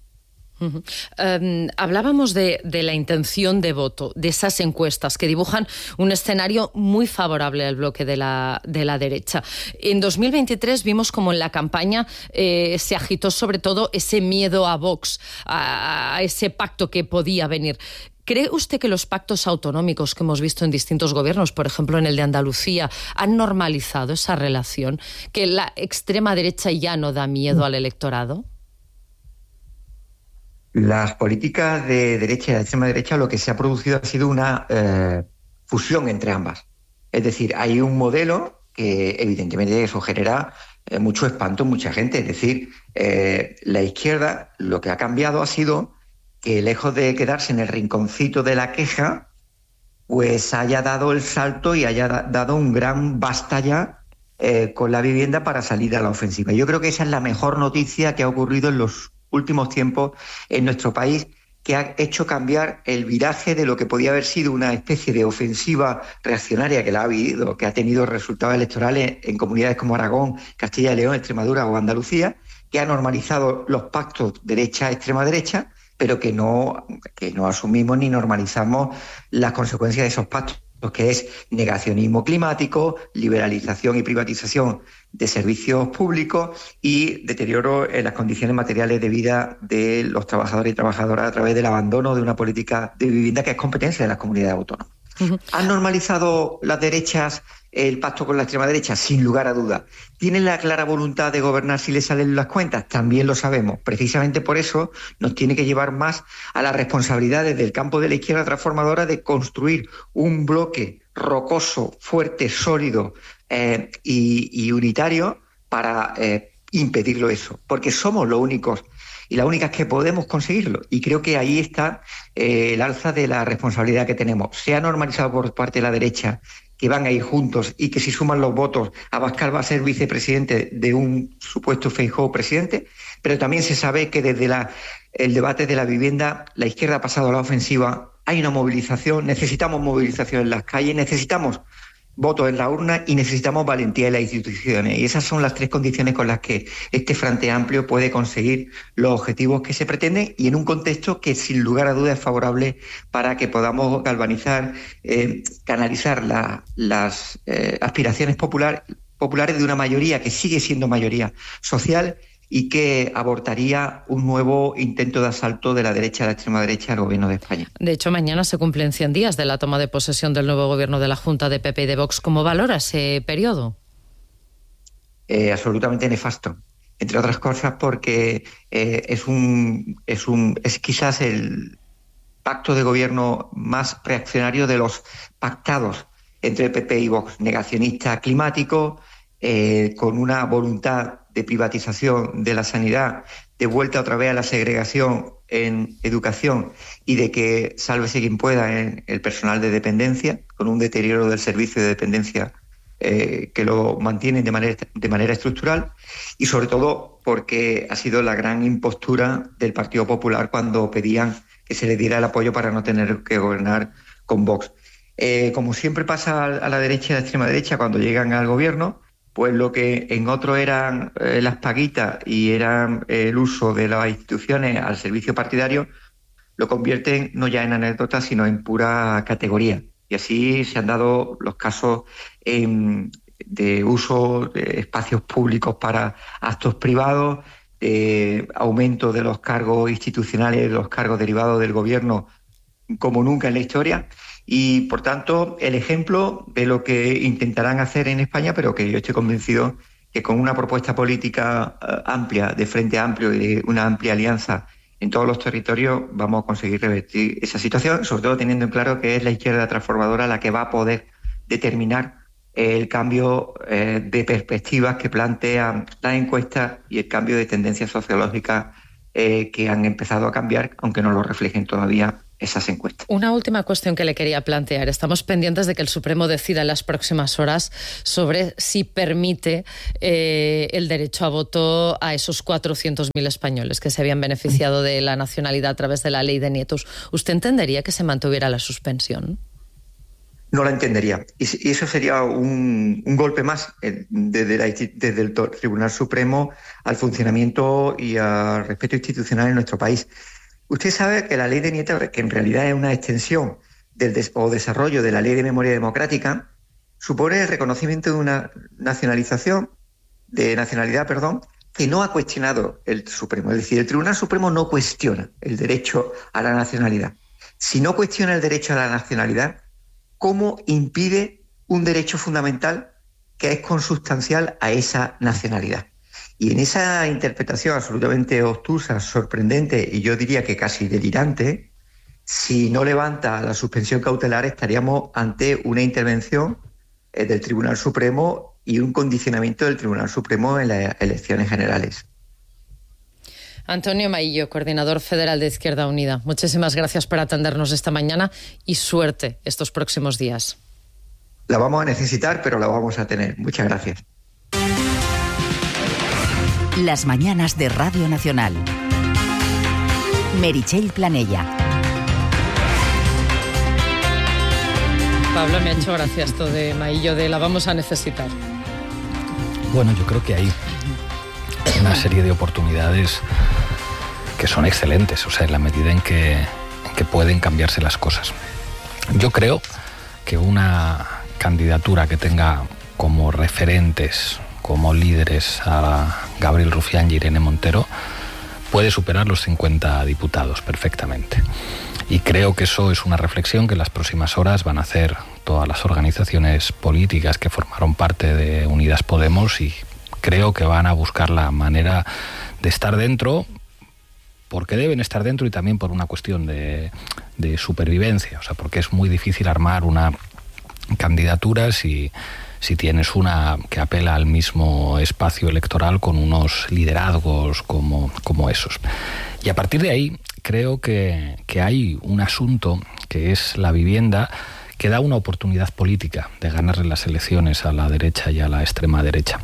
[SPEAKER 2] Hablábamos de la intención de voto, de esas encuestas que dibujan un escenario muy favorable al bloque de la derecha. En 2023 vimos como en la campaña se agitó sobre todo ese miedo a Vox, a ese pacto que podía venir. ¿Cree usted que los pactos autonómicos que hemos visto en distintos gobiernos, por ejemplo en el de Andalucía, han normalizado esa relación? ¿Que la extrema derecha ya no da miedo al electorado?
[SPEAKER 19] Las políticas de derecha y de extrema derecha, lo que se ha producido ha sido una fusión entre ambas. Es decir, hay un modelo que evidentemente eso genera mucho espanto en mucha gente. Es decir, la izquierda lo que ha cambiado ha sido que, lejos de quedarse en el rinconcito de la queja, pues haya dado el salto y haya dado un gran basta ya con la vivienda para salir a la ofensiva. Yo creo que esa es la mejor noticia que ha ocurrido en los últimos tiempos en nuestro país, que ha hecho cambiar el viraje de lo que podía haber sido una especie de ofensiva reaccionaria que la ha habido, que ha tenido resultados electorales en comunidades como Aragón, Castilla y León, Extremadura o Andalucía, que ha normalizado los pactos derecha-extrema derecha, pero que no asumimos ni normalizamos las consecuencias de esos pactos, que es negacionismo climático, liberalización y privatización de servicios públicos y deterioro en las condiciones materiales de vida de los trabajadores y trabajadoras a través del abandono de una política de vivienda que es competencia de las comunidades autónomas. ¿Han normalizado las derechas el pacto con la extrema derecha? Sin lugar a dudas. ¿Tienen la clara voluntad de gobernar si les salen las cuentas? También lo sabemos. Precisamente por eso nos tiene que llevar más a las responsabilidades del campo de la izquierda transformadora de construir un bloque rocoso, fuerte, sólido y unitario para impedirlo eso. Porque somos los únicos y las únicas que podemos conseguirlo. Y creo que ahí está el alza de la responsabilidad que tenemos. Se ha normalizado por parte de la derecha que van a ir juntos y que si suman los votos, Abascal va a ser vicepresidente de un supuesto Feijóo presidente, pero también se sabe que desde el debate de la vivienda la izquierda ha pasado a la ofensiva, hay una movilización, necesitamos movilización en las calles, necesitamos votos en la urna y necesitamos valentía en las instituciones. Y esas son las tres condiciones con las que este Frente Amplio puede conseguir los objetivos que se pretenden, y en un contexto que sin lugar a dudas es favorable para que podamos galvanizar, canalizar las aspiraciones populares de una mayoría que sigue siendo mayoría social y que abortaría un nuevo intento de asalto de la derecha a la extrema derecha al gobierno de España.
[SPEAKER 2] De hecho, mañana se cumplen 100 días de la toma de posesión del nuevo gobierno de la Junta de PP y de Vox. ¿Cómo valora ese periodo?
[SPEAKER 19] Absolutamente nefasto. Entre otras cosas porque es quizás el pacto de gobierno más reaccionario de los pactados entre PP y Vox. Negacionista climático, con una voluntad de privatización de la sanidad, de vuelta otra vez a la segregación en educación y de que sálvese quien pueda en el personal de dependencia, con un deterioro del servicio de dependencia que lo mantienen de manera estructural, y sobre todo porque ha sido la gran impostura del Partido Popular cuando pedían que se les diera el apoyo para no tener que gobernar con Vox. Como siempre pasa a la derecha y a la extrema derecha cuando llegan al gobierno, pues lo que en otro eran las paguitas y eran el uso de las instituciones al servicio partidario, lo convierten no ya en anécdota, sino en pura categoría. Y así se han dado los casos en de uso de espacios públicos para actos privados, aumento de los cargos institucionales, de los cargos derivados del gobierno como nunca en la historia, y por tanto el ejemplo de lo que intentarán hacer en España, pero que yo estoy convencido que con una propuesta política amplia, de Frente Amplio y de una amplia alianza en todos los territorios, vamos a conseguir revertir esa situación, sobre todo teniendo en claro que es la izquierda transformadora la que va a poder determinar el cambio de perspectivas que plantean las encuestas y el cambio de tendencias sociológicas que han empezado a cambiar, aunque no lo reflejen todavía esas encuestas.
[SPEAKER 2] Una última cuestión que le quería plantear. Estamos pendientes de que el Supremo decida en las próximas horas sobre si permite el derecho a voto a esos 400.000 españoles que se habían beneficiado de la nacionalidad a través de la ley de nietos. ¿Usted entendería que se mantuviera la suspensión?
[SPEAKER 19] No la entendería. Y eso sería un golpe más desde el Tribunal Supremo al funcionamiento y al respeto institucional en nuestro país. Usted sabe que la ley de nietos, que en realidad es una extensión o desarrollo de la Ley de Memoria Democrática, supone el reconocimiento de una nacionalidad, que no ha cuestionado el Supremo. Es decir, el Tribunal Supremo no cuestiona el derecho a la nacionalidad. Si no cuestiona el derecho a la nacionalidad, ¿cómo impide un derecho fundamental que es consustancial a esa nacionalidad? Y en esa interpretación absolutamente obtusa, sorprendente y yo diría que casi delirante, si no levanta la suspensión cautelar estaríamos ante una intervención del Tribunal Supremo y un condicionamiento del Tribunal Supremo en las elecciones generales.
[SPEAKER 2] Antonio Maillo, coordinador federal de Izquierda Unida, muchísimas gracias por atendernos esta mañana y suerte estos próximos días.
[SPEAKER 19] La vamos a necesitar, pero la vamos a tener. Muchas gracias.
[SPEAKER 5] Las mañanas de Radio Nacional. Meritxell Planella.
[SPEAKER 2] Pablo, me ha hecho gracia esto de Maillo, de la vamos a necesitar.
[SPEAKER 1] Bueno, yo creo que hay una serie de oportunidades que son excelentes, o sea, en la medida en que pueden cambiarse las cosas. Yo creo que una candidatura que tenga como referentes, como líderes a Gabriel Rufián y Irene Montero, puede superar los 50 diputados perfectamente. Y creo que eso es una reflexión que en las próximas horas van a hacer todas las organizaciones políticas que formaron parte de Unidas Podemos, y creo que van a buscar la manera de estar dentro, porque deben estar dentro y también por una cuestión de supervivencia, o sea, porque es muy difícil armar una candidatura si tienes una que apela al mismo espacio electoral con unos liderazgos como esos. Y a partir de ahí creo que hay un asunto que es la vivienda, que da una oportunidad política de ganarle las elecciones a la derecha y a la extrema derecha.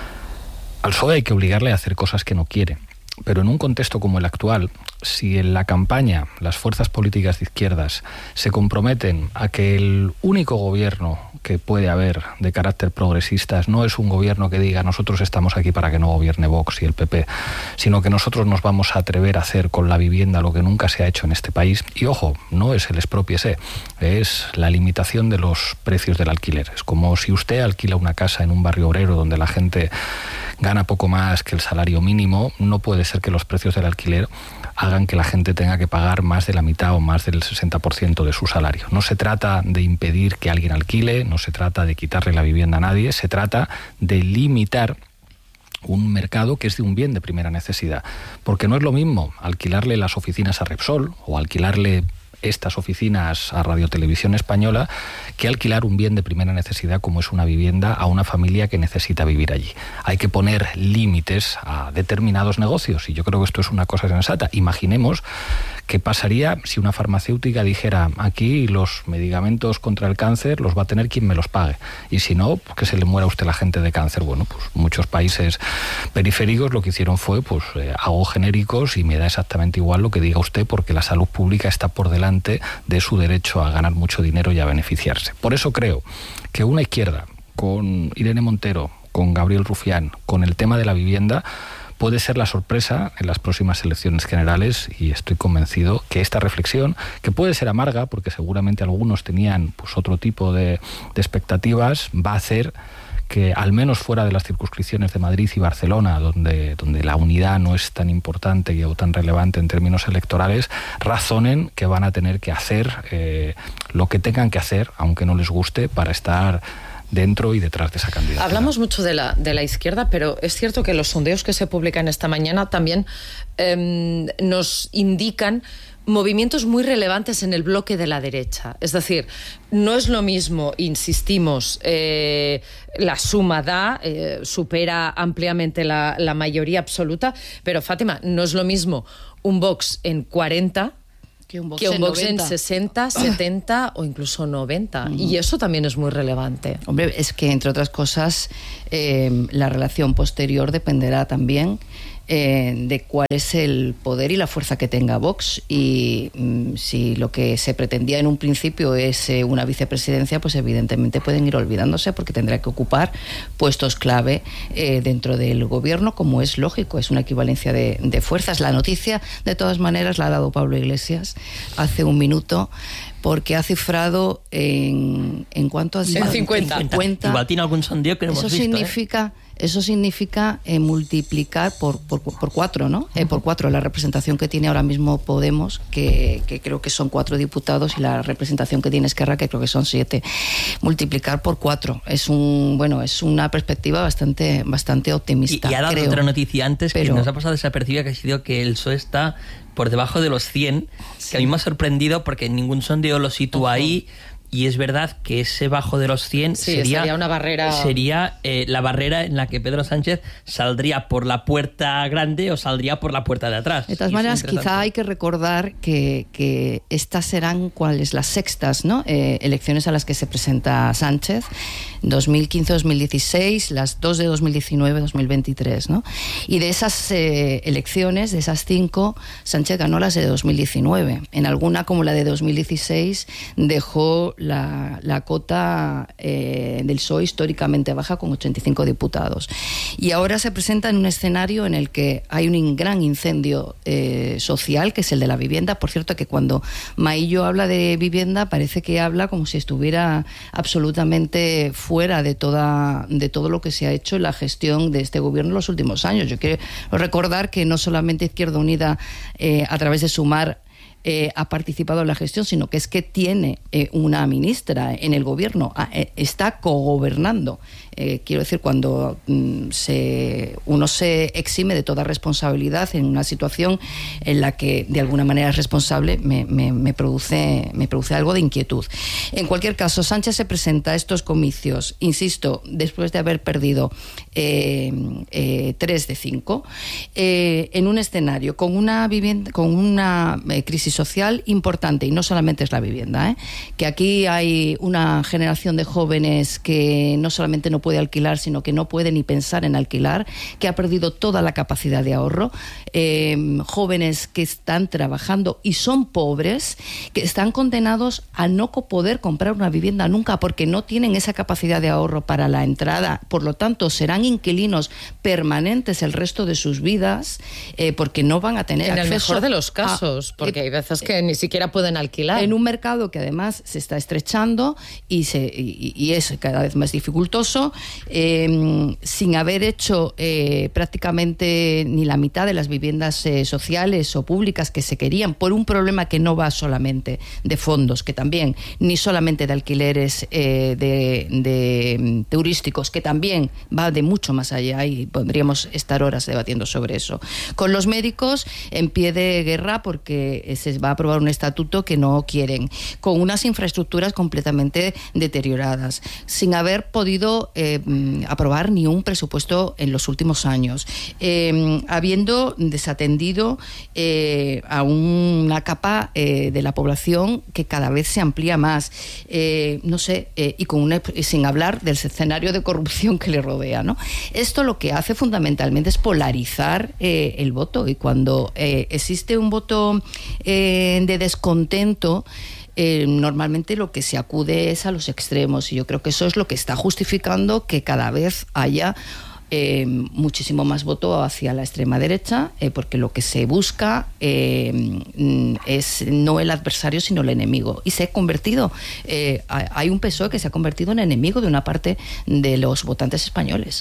[SPEAKER 1] Al PSOE hay que obligarle a hacer cosas que no quiere, pero en un contexto como el actual, si en la campaña las fuerzas políticas de izquierdas se comprometen a que el único gobierno que puede haber de carácter progresista no es un gobierno que diga nosotros estamos aquí para que no gobierne Vox y el PP, sino que nosotros nos vamos a atrever a hacer con la vivienda lo que nunca se ha hecho en este país. Y ojo, no es el expropiese, es la limitación de los precios del alquiler. Es como si usted alquila una casa en un barrio obrero donde la gente gana poco más que el salario mínimo, no puede ser que los precios del alquiler hagan que la gente tenga que pagar más de la mitad o más del 60% de su salario. No se trata de impedir que alguien alquile, no se trata de quitarle la vivienda a nadie, se trata de limitar un mercado que es de un bien de primera necesidad. Porque no es lo mismo alquilarle las oficinas a Repsol o alquilarle estas oficinas a Radio Televisión Española que alquilar un bien de primera necesidad como es una vivienda a una familia que necesita vivir allí. Hay que poner límites a determinados negocios y yo creo que esto es una cosa sensata. Imaginemos qué pasaría si una farmacéutica dijera aquí los medicamentos contra el cáncer los va a tener quien me los pague y si no, pues que se le muera a usted la gente de cáncer. Bueno, pues muchos países periféricos lo que hicieron fue hago genéricos y me da exactamente igual lo que diga usted porque la salud pública está por delante de su derecho a ganar mucho dinero y a beneficiarse. Por eso creo que una izquierda con Irene Montero, con Gabriel Rufián, con el tema de la vivienda, puede ser la sorpresa en las próximas elecciones generales y estoy convencido que esta reflexión, que puede ser amarga porque seguramente algunos tenían otro tipo de expectativas, va a hacer que al menos fuera de las circunscripciones de Madrid y Barcelona, donde la unidad no es tan importante o tan relevante en términos electorales, razonen que van a tener que hacer lo que tengan que hacer, aunque no les guste, para estar dentro y detrás de esa candidatura.
[SPEAKER 2] Hablamos mucho de la izquierda, pero es cierto que los sondeos que se publican esta mañana también nos indican movimientos muy relevantes en el bloque de la derecha. Es decir, no es lo mismo, insistimos, la suma da, supera ampliamente la mayoría absoluta, pero Fátima, no es lo mismo un Vox en 40 que un Vox en 60, 70 o incluso 90. Y eso también es muy relevante.
[SPEAKER 3] Hombre, es que, entre otras cosas, la relación posterior dependerá también de cuál es el poder y la fuerza que tenga Vox, y si lo que se pretendía en un principio es una vicepresidencia, pues evidentemente pueden ir olvidándose, porque tendrá que ocupar puestos clave dentro del gobierno, como es lógico, es una equivalencia de fuerzas. La noticia, de todas maneras, la ha dado Pablo Iglesias hace un minuto, porque ha cifrado en ¿cuánto ha sido?
[SPEAKER 2] En 50.
[SPEAKER 4] Igual tiene algún sondeo que no hemos visto.
[SPEAKER 3] Eso significa multiplicar por 4, ¿no? Por 4 la representación que tiene ahora mismo Podemos, que creo que son 4 diputados, y la representación que tiene Esquerra, que creo que son 7. Multiplicar por 4 es una perspectiva bastante optimista.
[SPEAKER 4] Y ha dado
[SPEAKER 3] creo.
[SPEAKER 4] Otra noticia antes que nos ha pasado desapercibida, que ha sido que el PSOE está por debajo de los 100, que a mí me ha sorprendido porque ningún sondeo lo sitúa ahí. Y es verdad que ese bajo de los 100
[SPEAKER 2] sería una barrera.
[SPEAKER 4] Sería la barrera en la que Pedro Sánchez saldría por la puerta grande o saldría por la puerta de atrás.
[SPEAKER 3] De todas maneras, quizá hay que recordar que estas serán las sextas, ¿no? Elecciones a las que se presenta Sánchez: 2015-2016, las 2 de 2019-2023, ¿no? Y de esas elecciones, de esas 5, Sánchez ganó las de 2019. En alguna, como la de 2016, dejó la cota del PSOE históricamente baja, con 85 diputados. Y ahora se presenta en un escenario en el que hay un gran incendio social, que es el de la vivienda. Por cierto, que cuando Maillo habla de vivienda, parece que habla como si estuviera absolutamente fuera de todo lo que se ha hecho en la gestión de este gobierno en los últimos años. Yo quiero recordar que no solamente Izquierda Unida, a través de Sumar, ha participado en la gestión, sino que es que tiene una ministra en el gobierno, está cogobernando. Quiero decir, cuando uno se exime de toda responsabilidad en una situación en la que de alguna manera es responsable, me produce algo de inquietud. En cualquier caso, Sánchez se presenta a estos comicios, insisto, después de haber perdido 3 de 5, en un escenario con una crisis social importante, y no solamente es la vivienda, que aquí hay una generación de jóvenes que no solamente no puede alquilar, sino que no puede ni pensar en alquilar, que ha perdido toda la capacidad de ahorro, jóvenes que están trabajando y son pobres, que están condenados a no poder comprar una vivienda nunca, porque no tienen esa capacidad de ahorro para la entrada. Por lo tanto, serán inquilinos permanentes el resto de sus vidas, porque no van a tener acceso.
[SPEAKER 2] En el mejor de los casos, porque hay veces que ni siquiera pueden alquilar.
[SPEAKER 3] En un mercado que además se está estrechando y es cada vez más dificultoso, sin haber hecho prácticamente ni la mitad de las viviendas sociales o públicas que se querían, por un problema que no va solamente de fondos, que también, ni solamente de alquileres de turísticos, que también va de mucho más allá, y podríamos estar horas debatiendo sobre eso. Con los médicos en pie de guerra, porque se va a aprobar un estatuto que no quieren, con unas infraestructuras completamente deterioradas, sin haber podido aprobar ni un presupuesto en los últimos años, habiendo desatendido a una capa de la población que cada vez se amplía más, y sin hablar del escenario de corrupción que le rodea, ¿no? Esto lo que hace fundamentalmente es polarizar el voto, y cuando existe un voto de descontento, normalmente lo que se acude es a los extremos, y yo creo que eso es lo que está justificando que cada vez haya muchísimo más voto hacia la extrema derecha, porque lo que se busca es no el adversario sino el enemigo, y se ha convertido, hay un PSOE que se ha convertido en enemigo de una parte de los votantes españoles.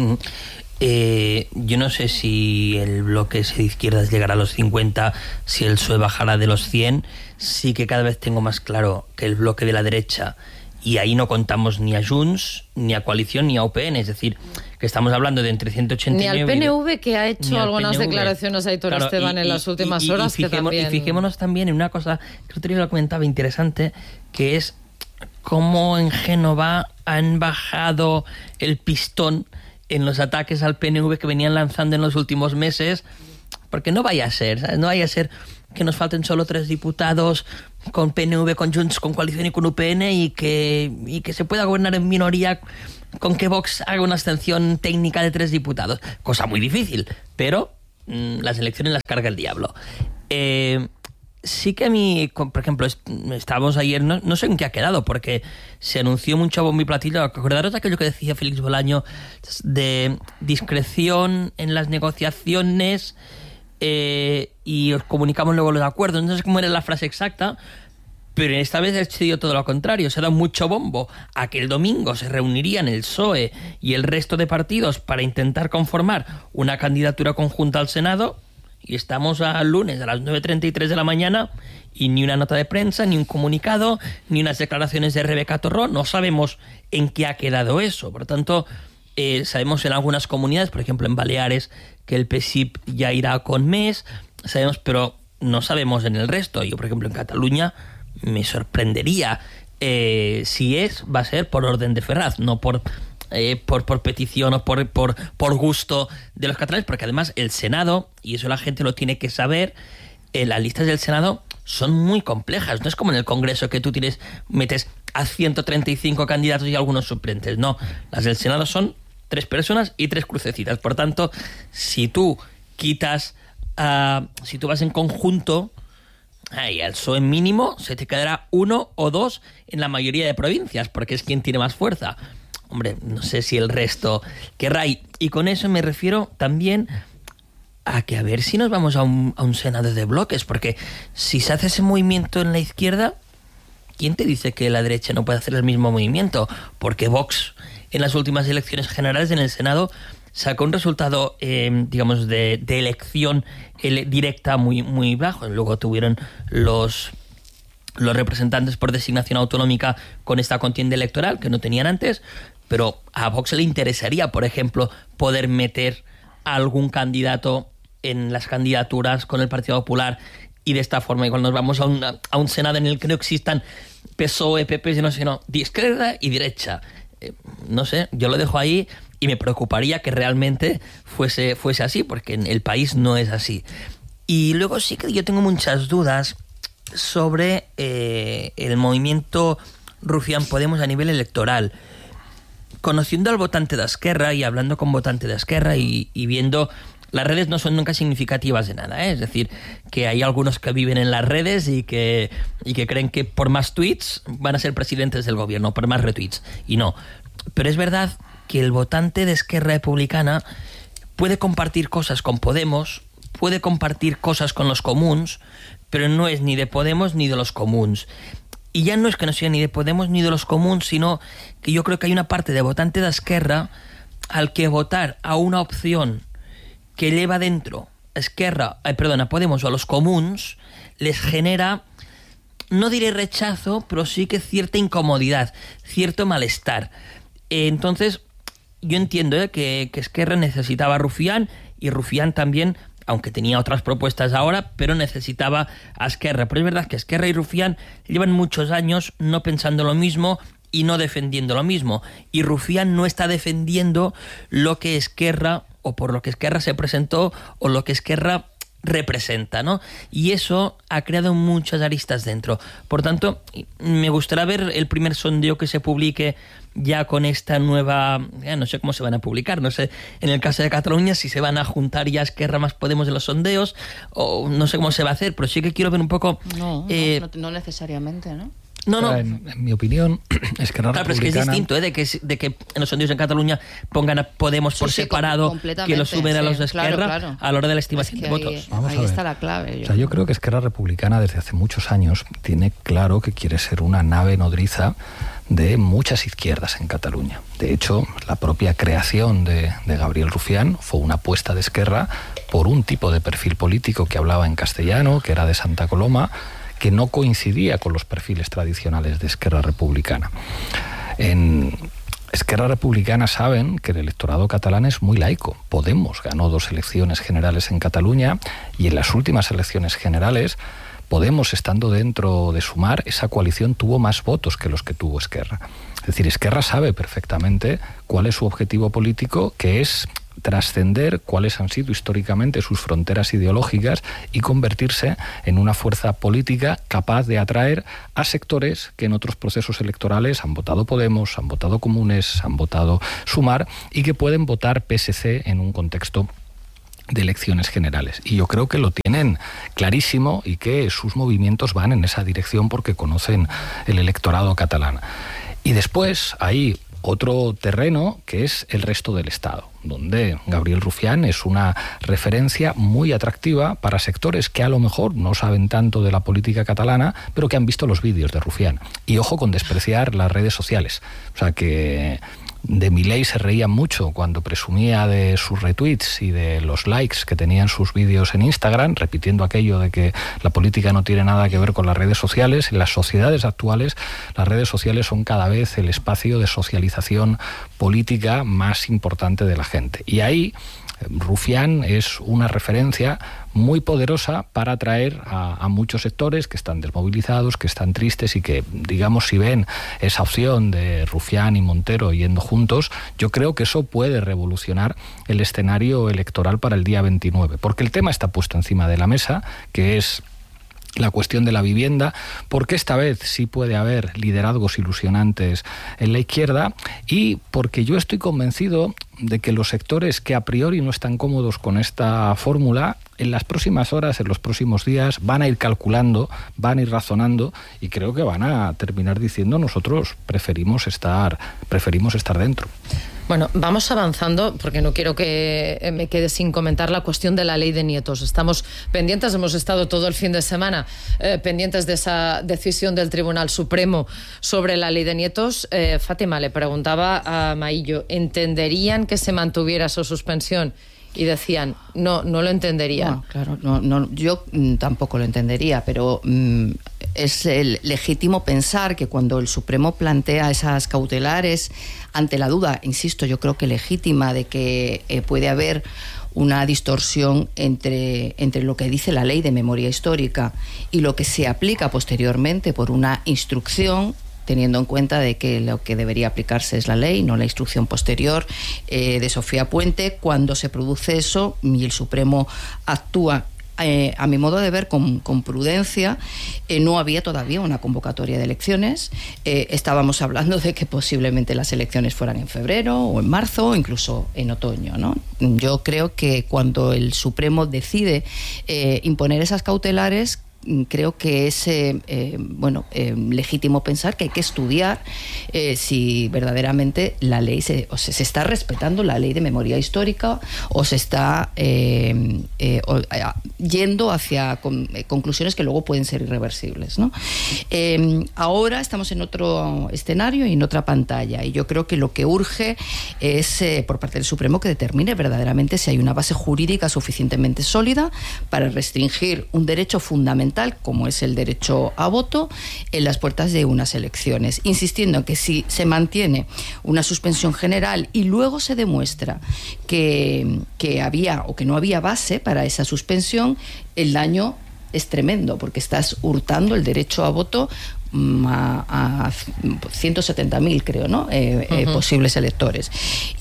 [SPEAKER 4] Yo no sé si el bloque de izquierdas llegará a los 50, si el PSOE bajará de los 100. Sí que cada vez tengo más claro que el bloque de la derecha, y ahí no contamos ni a Junts, ni a Coalición, ni a UPN, es decir, que estamos hablando de entre 189...
[SPEAKER 2] Ni al PNV, que ha hecho algunas declaraciones a Aitor Esteban en las últimas horas.
[SPEAKER 4] Y fijémonos también en una cosa que el otro día lo comentaba interesante, que es cómo en Génova han bajado el pistón en los ataques al PNV que venían lanzando en los últimos meses, porque no vaya a ser, ¿sabes? No vaya a ser que nos falten solo 3 diputados con PNV, con Junts, con Coalición y con UPN, y que se pueda gobernar en minoría con que Vox haga una abstención técnica de 3 diputados. Cosa muy difícil, pero las elecciones las carga el diablo. Sí que a mí, por ejemplo, estábamos ayer, no sé en qué ha quedado, porque se anunció mucho a bombo y platillo. Acordaros de aquello que decía Félix Bolaño, de discreción en las negociaciones, y os comunicamos luego los acuerdos. No sé cómo era la frase exacta, pero esta vez ha sido todo lo contrario. Se ha dado mucho bombo a que el domingo se reunirían el PSOE y el resto de partidos para intentar conformar una candidatura conjunta al Senado, y estamos al lunes a las 9:33 de la mañana y ni una nota de prensa, ni un comunicado, ni unas declaraciones de Rebeca Torrón. No sabemos en qué ha quedado eso. Por lo tanto, sabemos en algunas comunidades, por ejemplo en Baleares, que el PSIP ya irá con mes, sabemos, pero no sabemos en el resto. Yo, por ejemplo, en Cataluña me sorprendería si va a ser por orden de Ferraz, no por petición o por gusto de los catalanes, porque además el Senado, y eso la gente lo tiene que saber, las listas del Senado son muy complejas. No es como en el Congreso, que tú metes a 135 candidatos y algunos suplentes. No, las del Senado son 3 personas y 3 crucecitas. Por tanto, si tú vas en conjunto, al PSOE mínimo se te quedará 1 o 2 en la mayoría de provincias, porque es quien tiene más fuerza. Hombre, no sé si el resto querrá. Y con eso me refiero también a que a ver si nos vamos a un Senado de bloques, porque si se hace ese movimiento en la izquierda, ¿quién te dice que la derecha no puede hacer el mismo movimiento? Porque Vox en las últimas elecciones generales en el Senado sacó un resultado, digamos, de elección directa muy, muy bajo. Luego tuvieron los representantes por designación autonómica con esta contienda electoral que no tenían antes, pero a Vox le interesaría, por ejemplo, poder meter a algún candidato en las candidaturas con el Partido Popular, y de esta forma igual nos vamos a un Senado en el que no existan PSOE, PP, sino de izquierda y derecha. No sé, yo lo dejo ahí, y me preocuparía que realmente fuese así, porque en el país no es así. Y luego sí que yo tengo muchas dudas sobre el movimiento Rufián Podemos a nivel electoral. Conociendo al votante de Esquerra y hablando con votante de Esquerra y viendo, las redes no son nunca significativas de nada, ¿eh? Es decir, que hay algunos que viven en las redes y que creen que por más tweets van a ser presidentes del gobierno, por más retweets, y no. Pero es verdad que el votante de Esquerra Republicana puede compartir cosas con Podemos, puede compartir cosas con los comuns, pero no es ni de Podemos ni de los comuns. Y ya no es que no sea ni de Podemos ni de los comuns, sino que yo creo que hay una parte de votante de Esquerra al que votar a una opción que lleva dentro a Podemos o a los comuns les genera, no diré rechazo, pero sí que cierta incomodidad, cierto malestar. Entonces, yo entiendo que Esquerra necesitaba a Rufián, y Rufián también, aunque tenía otras propuestas ahora, pero necesitaba a Esquerra. Pero es verdad que Esquerra y Rufián llevan muchos años no pensando lo mismo y no defendiendo lo mismo. Y Rufián no está defendiendo lo que Esquerra, o por lo que Esquerra se presentó, o lo que Esquerra representa, ¿no? Y eso ha creado muchas aristas dentro. Por tanto, me gustaría ver el primer sondeo que se publique ya con esta nueva... no sé cómo se van a publicar, no sé, en el caso de Cataluña, si se van a juntar ya Esquerra más Podemos en los sondeos, o no sé cómo se va a hacer, pero sí que quiero ver un poco...
[SPEAKER 3] No necesariamente, ¿no?
[SPEAKER 4] No.
[SPEAKER 1] En mi opinión, Esquerra
[SPEAKER 4] Republicana... Pero es que es distinto, de que en los sondeos en Cataluña pongan a Podemos por separado, que lo sumen a los de Esquerra, claro. A la hora de la estimación de votos.
[SPEAKER 3] Ahí está la clave.
[SPEAKER 1] Yo creo que Esquerra Republicana desde hace muchos años tiene claro que quiere ser una nave nodriza de muchas izquierdas en Cataluña. De hecho, la propia creación de Gabriel Rufián fue una apuesta de Esquerra por un tipo de perfil político que hablaba en castellano, que era de Santa Coloma, que no coincidía con los perfiles tradicionales de Esquerra Republicana. En Esquerra Republicana saben que el electorado catalán es muy laico. Podemos ganó 2 elecciones generales en Cataluña y en las últimas elecciones generales Podemos, estando dentro de Sumar, esa coalición tuvo más votos que los que tuvo Esquerra. Es decir, Esquerra sabe perfectamente cuál es su objetivo político, que es trascender cuáles han sido históricamente sus fronteras ideológicas y convertirse en una fuerza política capaz de atraer a sectores que en otros procesos electorales han votado Podemos, han votado Comunes, han votado Sumar y que pueden votar PSC en un contexto de elecciones generales. Y yo creo que lo tienen clarísimo y que sus movimientos van en esa dirección porque conocen el electorado catalán. Y después hay otro terreno que es el resto del Estado, donde Gabriel Rufián es una referencia muy atractiva para sectores que a lo mejor no saben tanto de la política catalana, pero que han visto los vídeos de Rufián. Y ojo con despreciar las redes sociales. O sea que de Milei se reían mucho cuando presumía de sus retweets y de los likes que tenían sus vídeos en Instagram, repitiendo aquello de que la política no tiene nada que ver con las redes sociales. En las sociedades actuales, las redes sociales son cada vez el espacio de socialización política más importante de la gente. Y ahí Rufián es una referencia muy poderosa para atraer a muchos sectores que están desmovilizados, que están tristes y que, digamos, si ven esa opción de Rufián y Montero yendo juntos, yo creo que eso puede revolucionar el escenario electoral para el día 29, porque el tema está puesto encima de la mesa, que es la cuestión de la vivienda, porque esta vez sí puede haber liderazgos ilusionantes en la izquierda y porque yo estoy convencido de que los sectores que a priori no están cómodos con esta fórmula, en las próximas horas, en los próximos días, van a ir calculando, van a ir razonando y creo que van a terminar diciendo nosotros preferimos estar dentro.
[SPEAKER 2] Bueno, vamos avanzando porque no quiero que me quede sin comentar la cuestión de la ley de nietos. Estamos pendientes, hemos estado todo el fin de semana pendientes de esa decisión del Tribunal Supremo sobre la ley de nietos. Fátima, le preguntaba a Maillo, ¿entenderían que se mantuviera su suspensión? Y decían, no lo entenderían.
[SPEAKER 3] No, claro, no, yo tampoco lo entendería, pero es legítimo pensar que cuando el Supremo plantea esas cautelares ante la duda, insisto, yo creo que legítima de que puede haber una distorsión entre lo que dice la ley de memoria histórica y lo que se aplica posteriormente por una instrucción, teniendo en cuenta de que lo que debería aplicarse es la ley, no la instrucción posterior de Sofía Puente. Cuando se produce eso y el Supremo actúa, a mi modo de ver, con prudencia, no había todavía una convocatoria de elecciones. Estábamos hablando de que posiblemente las elecciones fueran en febrero o en marzo o incluso en otoño, ¿no? Yo creo que cuando el Supremo decide imponer esas cautelares, creo que es legítimo pensar que hay que estudiar si verdaderamente la ley se está respetando la ley de memoria histórica o se está yendo hacia conclusiones que luego pueden ser irreversibles, ¿no? Ahora estamos en otro escenario y en otra pantalla, y yo creo que lo que urge es por parte del Supremo que determine verdaderamente si hay una base jurídica suficientemente sólida para restringir un derecho fundamental como es el derecho a voto en las puertas de unas elecciones, insistiendo en que si se mantiene una suspensión general y luego se demuestra que había o que no había base para esa suspensión, el daño es tremendo porque estás hurtando el derecho a voto a 170.000, creo, ¿no? Posibles electores.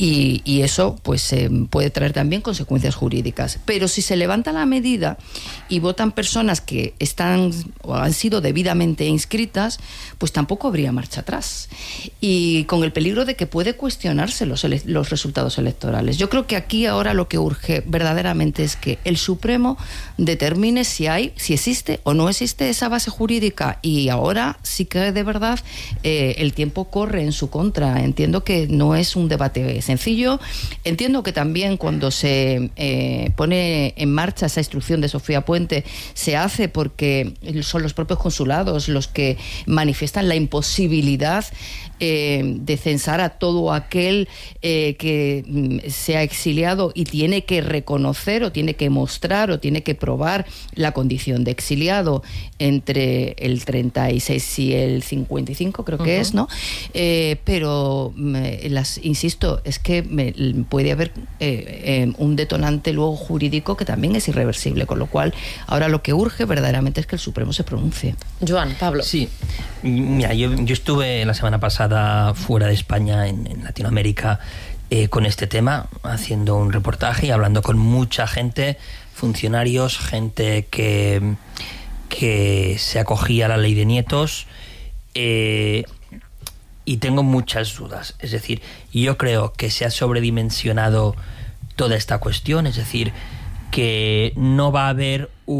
[SPEAKER 3] Y eso pues puede traer también consecuencias jurídicas. Pero si se levanta la medida y votan personas que están o han sido debidamente inscritas, pues tampoco habría marcha atrás. Y con el peligro de que puede cuestionarse los resultados electorales. Yo creo que aquí ahora lo que urge verdaderamente es que el Supremo determine si existe o no existe esa base jurídica, y ahora sí que de verdad el tiempo corre en su contra. Entiendo que no es un debate sencillo, entiendo que también cuando se pone en marcha esa instrucción de Sofía Puente se hace porque son los propios consulados los que manifiestan la imposibilidad de censar a todo aquel que se ha exiliado y tiene que reconocer o tiene que mostrar o tiene que probar la condición de exiliado entre el 36 y el 55, creo que es, ¿no? Pero insisto, es que puede haber un detonante luego jurídico que también es irreversible, con lo cual ahora lo que urge verdaderamente es que el Supremo se pronuncie.
[SPEAKER 2] Joan, Pablo.
[SPEAKER 4] Sí, mira, yo estuve la semana pasada fuera de España, en Latinoamérica, con este tema, haciendo un reportaje y hablando con mucha gente, funcionarios, gente que se acogía a la ley de nietos, y tengo muchas dudas. Es decir, yo creo que se ha sobredimensionado toda esta cuestión, es decir, que no va a haber